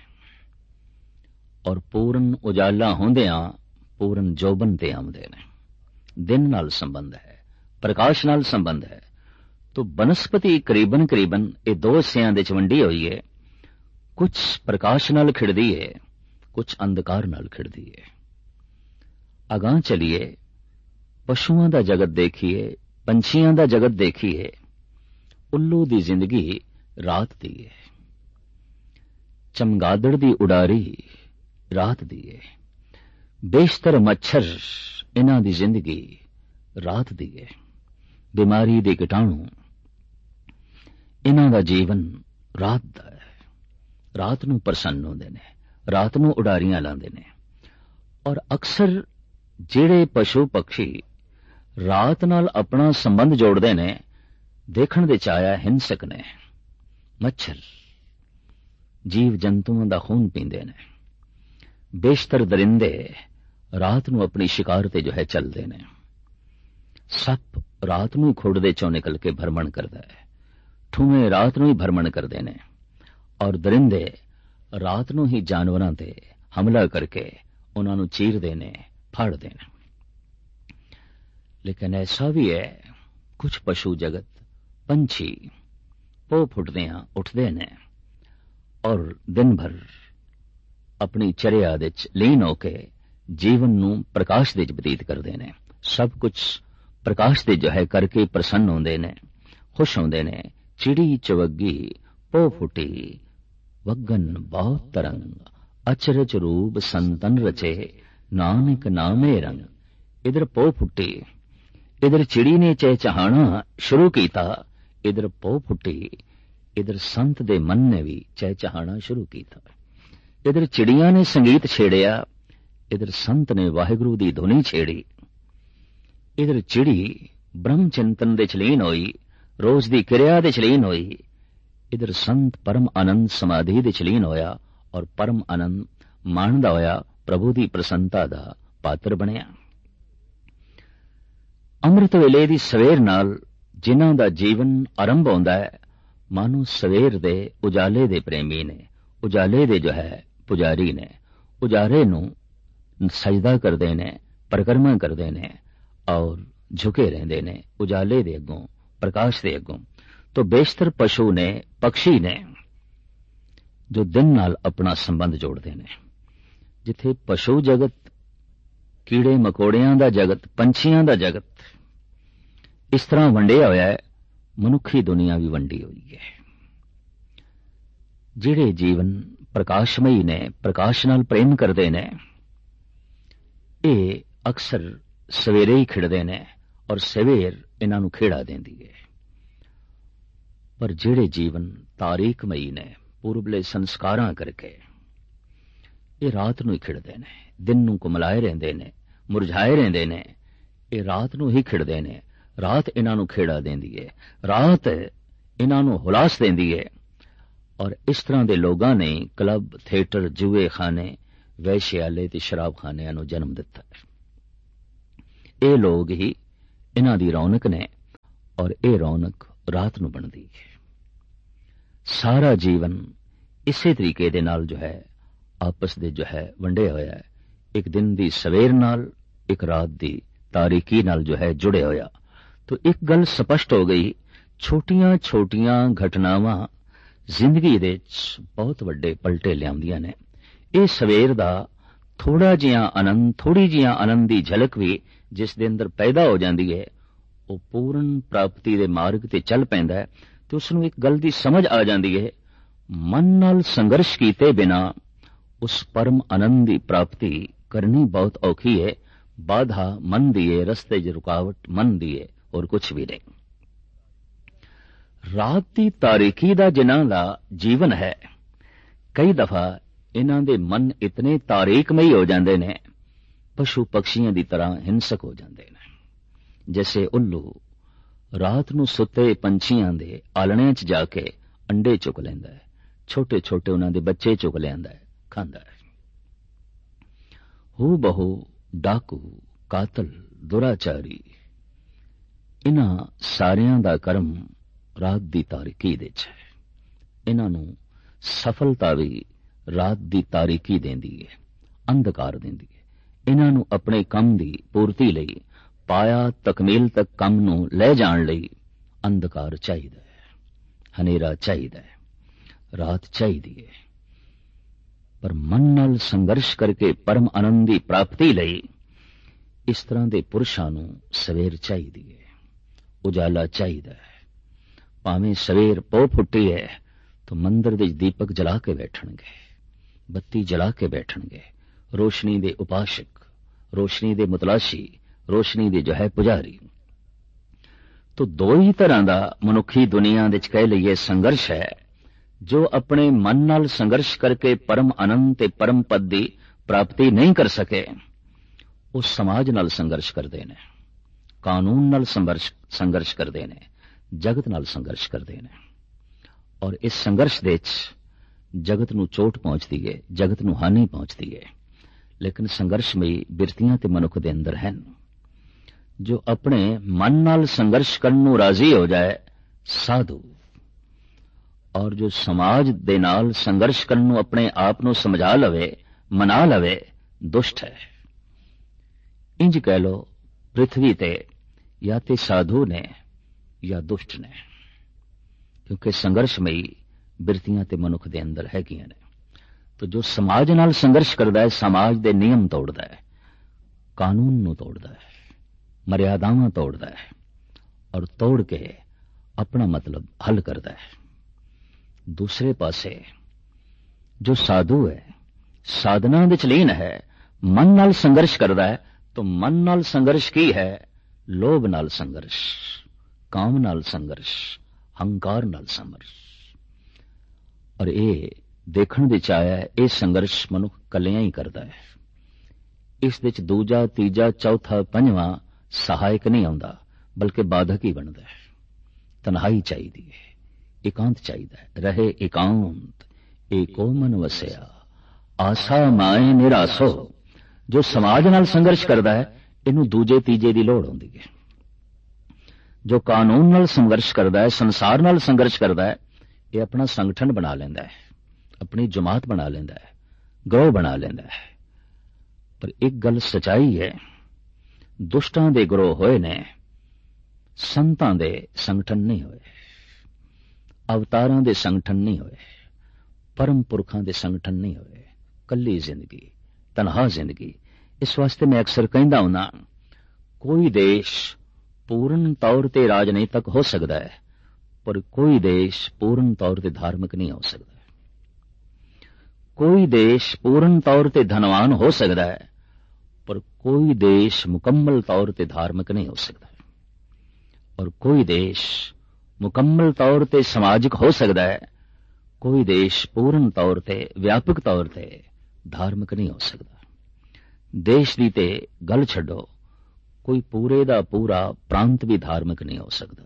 ਔਰ ਪੂਰਨ ਉਜਾਲਾ ਹੁੰਦਿਆਂ ਪੂਰਨ ਜੋਬਨ ਤੇ ਆਉਂਦੇ ਨੇ। ਦਿਨ ਨਾਲ ਸੰਬੰਧ ਹੈ, ਪ੍ਰਕਾਸ਼ ਨਾਲ ਸੰਬੰਧ ਹੈ। ਤੋ ਬਨਸਪਤੀ ਕਰੀਬਨ ਕਰੀਬਨ ਇਹ ਦੋ ਹਿੱਸਿਆਂ ਦੇ 'ਚ ਵੰਡੀ ਹੋਈ ਹੈ। ਕੁਝ ਪ੍ਰਕਾਸ਼ ਨਾਲ ਖਿੜਦੀ ਹੈ, ਕੁਝ ਅੰਧਕਾਰ ਨਾਲ ਖਿੜਦੀ ਹੈ। ਅਗਾਂਹ ਚਲੀਏ, ਪਸ਼ੂਆਂ ਦਾ ਜਗਤ ਦੇਖੀਏ, ਪੰਛੀਆਂ ਦਾ ਜਗਤ ਦੇਖੀਏ। ਉੱਲੂ ਦੀ ਜ਼ਿੰਦਗੀ ਰਾਤ ਦੀ ਹੈ, ਚਮਗਾਦੜ ਦੀ ਉਡਾਰੀ ਰਾਤ ਦੀ ਹੈ, ਬੇਸ਼ਤਰ ਮੱਛਰ ਇਹਨਾਂ ਦੀ ਜ਼ਿੰਦਗੀ ਰਾਤ ਦੀ ਹੈ। ਬਿਮਾਰੀ ਦੇ ਕੀਟਾਣੂ ਇਹਨਾਂ ਦਾ ਜੀਵਨ ਰਾਤ ਦਾ ਹੈ। ਰਾਤ ਨੂੰ ਪ੍ਰਸੰਨ ਹੁੰਦੇ ਨੇ, ਰਾਤ ਨੂੰ ਉਡਾਰੀਆਂ ਲਾਉਂਦੇ ਨੇ। ਔਰ ਅਕਸਰ ਜਿਹੜੇ ਪਸ਼ੂ ਪਕਸ਼ੀ ਰਾਤ ਨਾਲ ਆਪਣਾ ਸੰਬੰਧ ਜੋੜਦੇ ਨੇ, ਦੇਖਣ ਦੇ ਚਾਇਆ ਹਿੰਸਕ ਨੇ। ਮੱਛਰ ਜੀਵ ਜੰਤੂਆਂ ਦਾ ਖੂਨ ਪੀਂਦੇ ਨੇ। ਬੇਸ਼ਤਰ ਦਰਿੰਦੇ ਰਾਤ ਨੂੰ ਆਪਣੀ ਸ਼ਿਕਾਰ ਤੇ ਜੋ ਹੈ ਚੱਲਦੇ ਨੇ। ਸੱਪ ਰਾਤ ਨੂੰ ਖੁੱਡ ਦੇ ਚੋਂ ਨਿਕਲ ਕੇ ਭਰਮਣ ਕਰਦਾ ਹੈ। ਠੂਵੇਂ ਰਾਤ ਨੂੰ ਹੀ ਭਰਮਣ ਕਰਦੇ ਨੇ ਔਰ ਦਰਿੰਦੇ ਰਾਤ ਨੂੰ ਹੀ ਜਾਨਵਰਾਂ ਤੇ ਹਮਲਾ ਕਰਕੇ ਉਹਨਾਂ ਨੂੰ ਚੀਰਦੇ ਨੇ, ਫਾੜਦੇ ਨੇ। ਲੇਕਿਨ ਐਸਾ ਵੀ ਹੈ, ਕੁਝ ਪਸ਼ੂ ਜਗਤ, ਪੰਛੀ ਪੋ ਫੁੱਟਦਿਆਂ ਉੱਠਦੇ ਨੇ ਔਰ ਦਿਨ ਭਰ ਆਪਣੀ ਚਰਿਆ ਦੇ 'ਚ ਲੀਨ ਹੋ ਕੇ ਜੀਵਨ ਨੂੰ ਪ੍ਰਕਾਸ਼ ਦੇ 'ਚ ਬਤੀਤ ਕਰਦੇ ਨੇ। ਸਭ ਕੁਝ ਪ੍ਰਕਾਸ਼ ਦੇ ਜੋ ਹੈ ਕਰਕੇ ਪ੍ਰਸੰਨ ਹੁੰਦੇ ਨੇ, ਖੁਸ਼ ਹੁੰਦੇ ਨੇ। ਚਿੜੀ ਚਵੱਗੀ ਪੋ ਫੁੱਟੀ, ਵਗਨ ਬਹੁਤ ਤਰੰਗ, ਅਚਰਜ ਰੂਪ ਸੰਤਨ ਰਚੇ, ਨਾਨਕ ਨਾਮੇ ਰੰਗ। ਇਧਰ ਪੋ ਫੁੱਟੀ, ਇਧਰ ਚਿੜੀ ਨੇ ਚਹਿਚਹਾਣਾ ਸ਼ੁਰੂ ਕੀਤਾ। ਇਧਰ ਪੋ ਫੁੱਟੀ, ਇਧਰ ਸੰਤ ਦੇ ਮਨ ਨੇ ਵੀ ਚਹਿਚਹਾਣਾ ਸ਼ੁਰੂ ਕੀਤਾ। ਇਧਰ ਚਿੜੀਆਂ ਨੇ ਸੰਗੀਤ ਛੇੜਿਆ, ਇਧਰ ਸੰਤ ਨੇ ਵਾਹਿਗੁਰੂ ਦੀ ਧੁਨੀ ਛੇੜੀ। ਇਧਰ ਚਿੜੀ ਬ੍ਰਹਮ ਚਿੰਤਨ ਦੇ 'ਚ ਲੀਨ ਹੋਈ, ਰੋਜ਼ ਦੀ ਕਿਰਿਆ ਦੇ 'ਚ ਲੀਨ ਹੋਈ। ਇਧਰ ਸੰਤ ਪਰਮ ਆਨੰਦ ਸਮਾਧੀ ਦੇ 'ਚ ਲੀਨ ਹੋਇਆ ਔਰ ਪਰਮ ਆਨੰਦ ਮਾਣਦਾ ਹੋਇਆ ਪ੍ਰਭੂ ਦੀ ਪ੍ਰਸੰਨਤਾ ਦਾ ਪਾਤਰ ਬਣਿਆ। ਅੰਮ੍ਰਿਤ ਵੇਲੇ ਦੀ ਸਵੇਰ ਨਾਲ ਜਿਨ੍ਹਾਂ ਦਾ ਜੀਵਨ ਆਰੰਭ ਹੁੰਦਾ ਹੈ, ਮਾਨੋ ਸਵੇਰ ਦੇ ਉਜਾਲੇ ਦੇ ਪ੍ਰੇਮੀ ਨੇ, ਉਜਾਲੇ ਦੇ ਜੋ ਹੈ ਪੁਜਾਰੀ ਨੇ। ਉਜਾਲੇ ਨੂੰ ਸਜਦਾ ਕਰਦੇ ਨੇ, ਪਰਿਕਰਮਾ ਕਰਦੇ ਨੇ ਔਰ ਝੁਕੇ ਰਹਿੰਦੇ ਨੇ ਉਜਾਲੇ ਦੇ ਅੱਗੋਂ, ਪ੍ਰਕਾਸ਼ ਦੇ ਅੱਗੋਂ। ਤੋ ਬੇਸ਼ਤਰ ਪਸ਼ੂ ਨੇ, ਪਕਸ਼ੀ ਨੇ ਜੋ ਦਿਨ ਨਾਲ ਆਪਣਾ ਸੰਬੰਧ ਜੋੜਦੇ ਨੇ। ਜਿੱਥੇ ਪਸ਼ੂ ਜਗਤ, ਕੀੜੇ ਮਕੌੜਿਆਂ ਦਾ ਜਗਤ, ਪੰਛੀਆਂ ਦਾ ਜਗਤ ਇਸ ਤਰ੍ਹਾਂ ਵੰਡਿਆ ਹੋਇਆ ਹੈ, ਮਨੁੱਖੀ ਦੁਨੀਆ ਵੀ ਵੰਡੀ ਹੋਈ ਹੈ। ਜਿਹੜੇ ਜੀਵਨ ਪ੍ਰਕਾਸ਼ਮਈ ਨੇ, ਪ੍ਰਕਾਸ਼ ਨਾਲ ਪ੍ਰੇਮ ਕਰਦੇ ਨੇ, ਇਹ ਅਕਸਰ ਸਵੇਰੇ ਹੀ ਖਿੜਦੇ ਨੇ ਔਰ ਸਵੇਰ ਇਹਨਾਂ ਨੂੰ ਖੇੜਾ ਦਿੰਦੀ ਹੈ। ਪਰ ਜਿਹੜੇ ਜੀਵਨ ਤਾਰੀਖਮਈ ਨੇ ਪੂਰਬਲੇ ਸੰਸਕਾਰਾਂ ਕਰਕੇ, ਇਹ ਰਾਤ ਨੂੰ ਹੀ ਖਿੜਦੇ ਨੇ, ਦਿਨ ਨੂੰ ਕੁਮਲਾਏ ਰਹਿੰਦੇ ਨੇ, ਮੁਰਝਾਏ ਰਹਿੰਦੇ ਨੇ। ਇਹ ਰਾਤ ਨੂੰ ਹੀ ਖਿੜਦੇ ਨੇ, ਰਾਤ ਇਹਨਾਂ ਨੂੰ ਖੇੜਾ ਦਿੰਦੀ ਹੈ, ਰਾਤ ਇਹਨਾਂ ਨੂੰ ਹੁਲਾਸ ਦਿੰਦੀ ਹੈ। ਔਰ ਇਸ ਤਰ੍ਹਾਂ ਦੇ ਲੋਕਾਂ ਨੇ ਕਲੱਬ, ਥੀਏਟਰ, ਜੂਏ ਖਾਨੇ, ਵੈਸ਼ਿਆਲੇ ਤੇ ਸ਼ਰਾਬਖਾਨਿਆਂ ਨੂੰ ਜਨਮ ਦਿੱਤਾ ਹੈ। ਇਹ ਲੋਕ ਹੀ ਇਹਨਾਂ ਦੀ ਰੌਣਕ ਨੇ ਔਰ ਇਹ ਰੌਣਕ ਰਾਤ ਨੂੰ ਬਣਦੀ ਹੈ। ਸਾਰਾ ਜੀਵਨ ਇਸੇ ਤਰੀਕੇ ਦੇ ਨਾਲ ਜੋ ਹੈ ਆਪਸ ਦੇ ਜੋ ਹੈ ਵੰਡਿਆ ਹੋਇਆ ਹੈ, ਇੱਕ ਦਿਨ ਦੀ ਸਵੇਰ ਨਾਲ, ਇੱਕ ਰਾਤ ਦੀ ਤਾਰੀਕੀ ਨਾਲ ਜੋ ਹੈ ਜੁੜੇ ਹੋਇਆ। ਤਾਂ ਇੱਕ ਗੱਲ ਸਪਸ਼ਟ ਹੋ ਗਈ, ਛੋਟੀਆਂ ਛੋਟੀਆਂ ਘਟਨਾਵਾਂ ਜ਼ਿੰਦਗੀ ਦੇ ਵਿੱਚ ਬਹੁਤ ਵੱਡੇ ਪਲਟੇ ਲਿਆਉਂਦੀਆਂ ਨੇ। ਇਹ ਸਵੇਰ ਦਾ ਥੋੜਾ ਜਿਹਾ ਆਨੰਦ, ਥੋੜੀ ਜਿਹਾ ਆਨੰਦ ਦੀ ਝਲਕ ਵੀ ਜਿਸ ਦੇ ਅੰਦਰ ਪੈਦਾ ਹੋ ਜਾਂਦੀ ਹੈ, ਉਹ ਪੂਰਨ ਪ੍ਰਾਪਤੀ ਦੇ ਮਾਰਗ ਤੇ ਚੱਲ ਪੈਂਦਾ ਹੈ। ਤੇ ਉਸ ਨੂੰ ਇੱਕ ਗੱਲ ਦੀ ਸਮਝ ਆ ਜਾਂਦੀ ਹੈ, ਮਨ ਨਾਲ ਸੰਘਰਸ਼ ਕੀਤੇ ਬਿਨਾ ਉਸ ਪਰਮ ਆਨੰਦ ਦੀ ਪ੍ਰਾਪਤੀ ਕਰਨੀ ਬਹੁਤ ਔਖੀ ਹੈ। ਬਾਧਾ ਮਨ ਦੀ ਹੈ, ਰਸਤੇ 'ਚ ਰੁਕਾਵਟ ਮਨ ਦੀ ਹੈ, ਹੋਰ ਕੁਝ ਵੀ ਨਹੀਂ। ਰਾਤ ਦੀ ਤਾਰੀਕੀ ਦਾ ਜਿਨ੍ਹਾਂ ਦਾ ਜੀਵਨ ਹੈ, ਕਈ ਦਫਾ ਇਹਨਾਂ ਦੇ ਮਨ ਇਤਨੇ ਤਾਰੀਕਮਈ ਹੋ ਜਾਂਦੇ ਨੇ, ਪਸ਼ੂ ਪਕਸ਼ੀਆਂ ਦੀ ਤਰ੍ਹਾਂ ਹਿੰਸਕ ਹੋ ਜਾਂਦੇ ਨੇ। ਜੈਸੇ ਉੱਲੂ ਰਾਤ ਨੂੰ ਸੁੱਤੇ ਪੰਛੀਆਂ ਦੇ ਆਲਣਿਆਂ 'ਚ ਜਾ ਕੇ ਅੰਡੇ ਚੁੱਕ ਲੈਂਦਾ ਹੈ, ਛੋਟੇ ਛੋਟੇ ਉਹਨਾਂ ਦੇ ਬੱਚੇ ਚੁੱਕ ਲਿਆਂਦਾ ਹੈ, ਖਾਂਦਾ ਹੈ। ਹੂ ਬਹੂ ਡਾਕੂ, ਕਾਤਲ, ਦੁਰਾਚਾਰੀ, ਇਹਨਾਂ ਸਾਰਿਆਂ ਦਾ ਕਰਮ ਰਾਤ ਦੀ ਤਾਰੀਕੀ ਦੇ 'ਚ ਹੈ। ਇਹਨਾਂ ਨੂੰ ਸਫਲਤਾ ਵੀ ਰਾਤ ਦੀ ਤਾਰੀਕੀ ਦਿੰਦੀ ਹੈ, ਅੰਧਕਾਰ ਦਿੰਦੀ ਹੈ। ਇਹਨਾਂ ਨੂੰ ਆਪਣੇ ਕੰਮ ਦੀ ਪੂਰਤੀ ਲਈ, ਪਾਇਆ ਤਕਮੀਲ ਤੱਕ ਕੰਮ ਨੂੰ ਲੈ ਜਾਣ ਲਈ ਅੰਧਕਾਰ ਚਾਹੀਦਾ ਹੈ, ਹਨੇਰਾ ਚਾਹੀਦਾ ਹੈ, ਰਾਤ ਚਾਹੀਦੀ ਹੈ। ਪਰ ਮਨ ਨਾਲ ਸੰਘਰਸ਼ ਕਰਕੇ ਪਰਮ ਆਨੰਦ ਦੀ ਪ੍ਰਾਪਤੀ ਲਈ ਇਸ ਤਰ੍ਹਾਂ ਦੇ ਪੁਰਸ਼ਾਂ ਨੂੰ ਸਵੇਰ ਚਾਹੀਦੀ ਹੈ, ਉਜਾਲਾ ਚਾਹੀਦਾ ਹੈ। ਭਾਵੇਂ ਸਵੇਰ ਪੋ ਫੁੱਟੀ ਹੈ ਤਾਂ ਮੰਦਰ ਦੇ ਦੀਪਕ ਜਲਾ ਕੇ ਬੈਠਣਗੇ, ਬੱਤੀ ਜਲਾ ਕੇ ਬੈਠਣਗੇ। ਰੋਸ਼ਨੀ ਦੇ ਉਪਾਸ਼ਕ, ਰੋਸ਼ਨੀ ਦੇ ਮੁਤਲਾਸ਼ੀ, ਰੋਸ਼ਨੀ ਦੇ ਜੋ ਹੈ ਪੁਜਾਰੀ। ਤਾਂ ਦੋ ਹੀ ਤਰ੍ਹਾਂ ਦਾ ਮਨੁੱਖੀ ਦੁਨੀਆ ਵਿੱਚ ਕਹਿ ਲਈਏ ਸੰਘਰਸ਼ ਹੈ। ਜੋ ਆਪਣੇ ਮਨ ਨਾਲ ਸੰਘਰਸ਼ ਕਰਕੇ ਪਰਮ ਆਨੰਦ ਤੇ ਪਰਮ ਪਦ ਦੀ ਪ੍ਰਾਪਤੀ ਨਹੀਂ ਕਰ ਸਕੇ, ਉਹ ਸਮਾਜ ਨਾਲ ਸੰਘਰਸ਼ ਕਰਦੇ ਨੇ, ਕਾਨੂੰਨ ਨਾਲ ਸੰਘਰਸ਼ ਸੰਘਰਸ਼ ਕਰਦੇ ਨੇ, ਜਗਤ ਨਾਲ ਸੰਘਰਸ਼ ਕਰਦੇ ਨੇ। ਔਰ ਇਸ ਸੰਘਰਸ਼ ਦੇ ਵਿੱਚ ਜਗਤ ਨੂੰ ਚੋਟ ਪਹੁੰਚਦੀ ਹੈ, ਜਗਤ ਨੂੰ ਹਾਨੀ ਪਹੁੰਚਦੀ ਹੈ। ਲੇਕਿਨ ਸੰਘਰਸ਼ਮਈ ਬਿਰਤੀਆਂ ਤੇ ਮਨੁੱਖ ਦੇ ਅੰਦਰ ਹਨ। ਜੋ ਆਪਣੇ ਮਨ ਨਾਲ ਸੰਘਰਸ਼ ਕਰਨ ਨੂੰ ਰਾਜ਼ੀ ਹੋ ਜਾਏ, ਸਾਧੂ। ਔਰ ਜੋ ਸਮਾਜ ਦੇ ਨਾਲ ਸੰਘਰਸ਼ ਕਰਨ ਨੂੰ ਆਪਣੇ ਆਪ ਨੂੰ ਸਮਝਾ ਲਵੇ, ਮਨਾ ਲਵੇ, ਦੁਸ਼ਟ ਹੈ। ਇੰਜ ਕਹਿ ਲੋ, ਪ੍ਰਿਥਵੀ ਤੇ ਜਾਂ ਤੇ ਸਾਧੂ ਨੇ ਜਾਂ ਦੁਸ਼ਟ ਨੇ, ਕਿਉਂਕਿ ਸੰਘਰਸ਼ਮਈ ਬਿਰਤੀਆਂ ਤੇ ਮਨੁੱਖ ਦੇ ਅੰਦਰ ਹੈਗੀਆਂ ਨੇ। ਤਾਂ ਜੋ ਸਮਾਜ ਨਾਲ ਸੰਘਰਸ਼ ਕਰਦਾ ਹੈ, ਸਮਾਜ ਦੇ ਨਿਯਮ ਤੋੜਦਾ ਹੈ, ਕਾਨੂੰਨ ਨੂੰ ਤੋੜਦਾ ਹੈ, ਮਰਿਆਦਾਵਾਂ ਤੋੜਦਾ ਹੈ, ਔਰ ਤੋੜ ਕੇ ਆਪਣਾ ਮਤਲਬ ਹੱਲ ਕਰਦਾ ਹੈ। ਦੂਸਰੇ ਪਾਸੇ ਜੋ ਸਾਧੂ ਹੈ, ਸਾਧਨਾ ਵਿੱਚ ਲੀਨ ਹੈ, ਮਨ ਨਾਲ ਸੰਘਰਸ਼ ਕਰਦਾ ਹੈ। ਤਾਂ ਮਨ ਨਾਲ ਸੰਘਰਸ਼ ਕੀ ਹੈ? ਲੋਭ ਨਾਲ ਸੰਘਰਸ਼, ਕਾਮ ਨਾਲ ਸੰਘਰਸ਼, ਹੰਕਾਰ ਨਾਲ ਸੰਘਰਸ਼। ਔਰ ਇਹ ਦੇਖਣ ਵਿੱਚ ਆਇਆ ਹੈ, ਇਹ ਸੰਘਰਸ਼ ਮਨੁੱਖ ਕੱਲਿਆਂ ਹੀ ਕਰਦਾ ਹੈ। ਇਸ ਵਿੱਚ ਦੂਜਾ, ਤੀਜਾ, ਚੌਥਾ, ਪੰਜਵਾਂ ਸਹਾਇਕ ਨਹੀਂ ਆਉਂਦਾ, ਬਲਕਿ ਬਾਧਕ ਹੀ ਬਣਦਾ ਹੈ। ਤਨਹਾਈ ਚਾਹੀਦੀ ਹੈ, ਇਕਾਂਤ ਚਾਹੀਦਾ ਹੈ। ਰਹੇ ਇਕਾਂਤ ਏਕੋ ਮਨ ਵਸਿਆ, ਆਸਾ ਮਾਏ ਨਿਰਾਸੋ। ਜੋ ਸਮਾਜ ਨਾਲ ਸੰਘਰਸ਼ ਕਰਦਾ ਹੈ, ਇਹਨੂੰ ਦੂਜੇ ਤੀਜੇ ਦੀ ਲੋੜ ਹੁੰਦੀ ਹੈ। ਜੋ ਕਾਨੂੰਨ ਨਾਲ ਸੰਘਰਸ਼ ਕਰਦਾ ਹੈ, ਸੰਸਾਰ ਨਾਲ ਸੰਘਰਸ਼ ਕਰਦਾ ਹੈ, ਇਹ ਆਪਣਾ ਸੰਗਠਨ ਬਣਾ ਲੈਂਦਾ ਹੈ, ਆਪਣੀ ਜਮਾਤ ਬਣਾ ਲੈਂਦਾ ਹੈ, ਗਰੋਹ ਬਣਾ ਲੈਂਦਾ ਹੈ। ਪਰ ਇੱਕ ਗੱਲ ਸਚਾਈ ਹੈ, ਦੁਸ਼ਟਾਂ ਦੇ ਗਰੋਹ ਹੋਏ ਨੇ, ਸੰਤਾਂ ਦੇ ਸੰਗਠਨ ਨਹੀਂ ਹੋਏ, ਅਵਤਾਰਾਂ ਦੇ ਸੰਗਠਨ ਨਹੀਂ ਹੋਏ, ਪਰਮ ਪੁਰਖਾਂ ਦੇ ਸੰਗਠਨ ਨਹੀਂ ਹੋਏ। ਕੱਲੀ ਜ਼ਿੰਦਗੀ, ਤਨਹਾ ਜ਼ਿੰਦਗੀ। ਇਸ ਵਾਸਤੇ ਮੈਂ ਅਕਸਰ ਕਹਿੰਦਾ ਹੁੰਦਾ, ਕੋਈ ਦੇਸ਼ ਪੂਰਨ ਤੌਰ ਤੇ ਰਾਜਨੀਤਕ ਹੋ ਸਕਦਾ ਹੈ, ਪਰ ਕੋਈ ਦੇਸ਼ ਪੂਰਨ ਤੌਰ ਤੇ ਧਾਰਮਿਕ ਨਹੀਂ ਹੋ ਸਕਦਾ। ਕੋਈ ਦੇਸ਼ ਪੂਰਨ ਤੌਰ ਤੇ ਧਨਵਾਨ ਹੋ ਸਕਦਾ ਹੈ, पर कोई देश मुकम्मल तौर पर धार्मिक नहीं हो सकता, और कोई देश मुकम्मल तौर पर समाजिक हो सकता है, कोई देश पूर्ण तौर पर व्यापक तौर पर धार्मिक नहीं हो सकता। देश की ते गल छड्डो, कोई पूरे दा पूरा प्रांत भी धार्मिक नहीं हो सकता,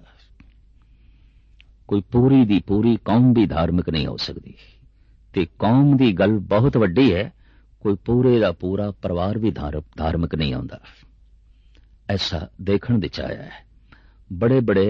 कोई पूरी दी पूरी कौम भी धार्मिक नहीं हो सकती। ते कौम की गल बहुत वड्डी है, कोई पूरे दा पूरा परिवार भी धार्मिक नहीं होता। ऐसा देखने विच आया है। बड़े बड़े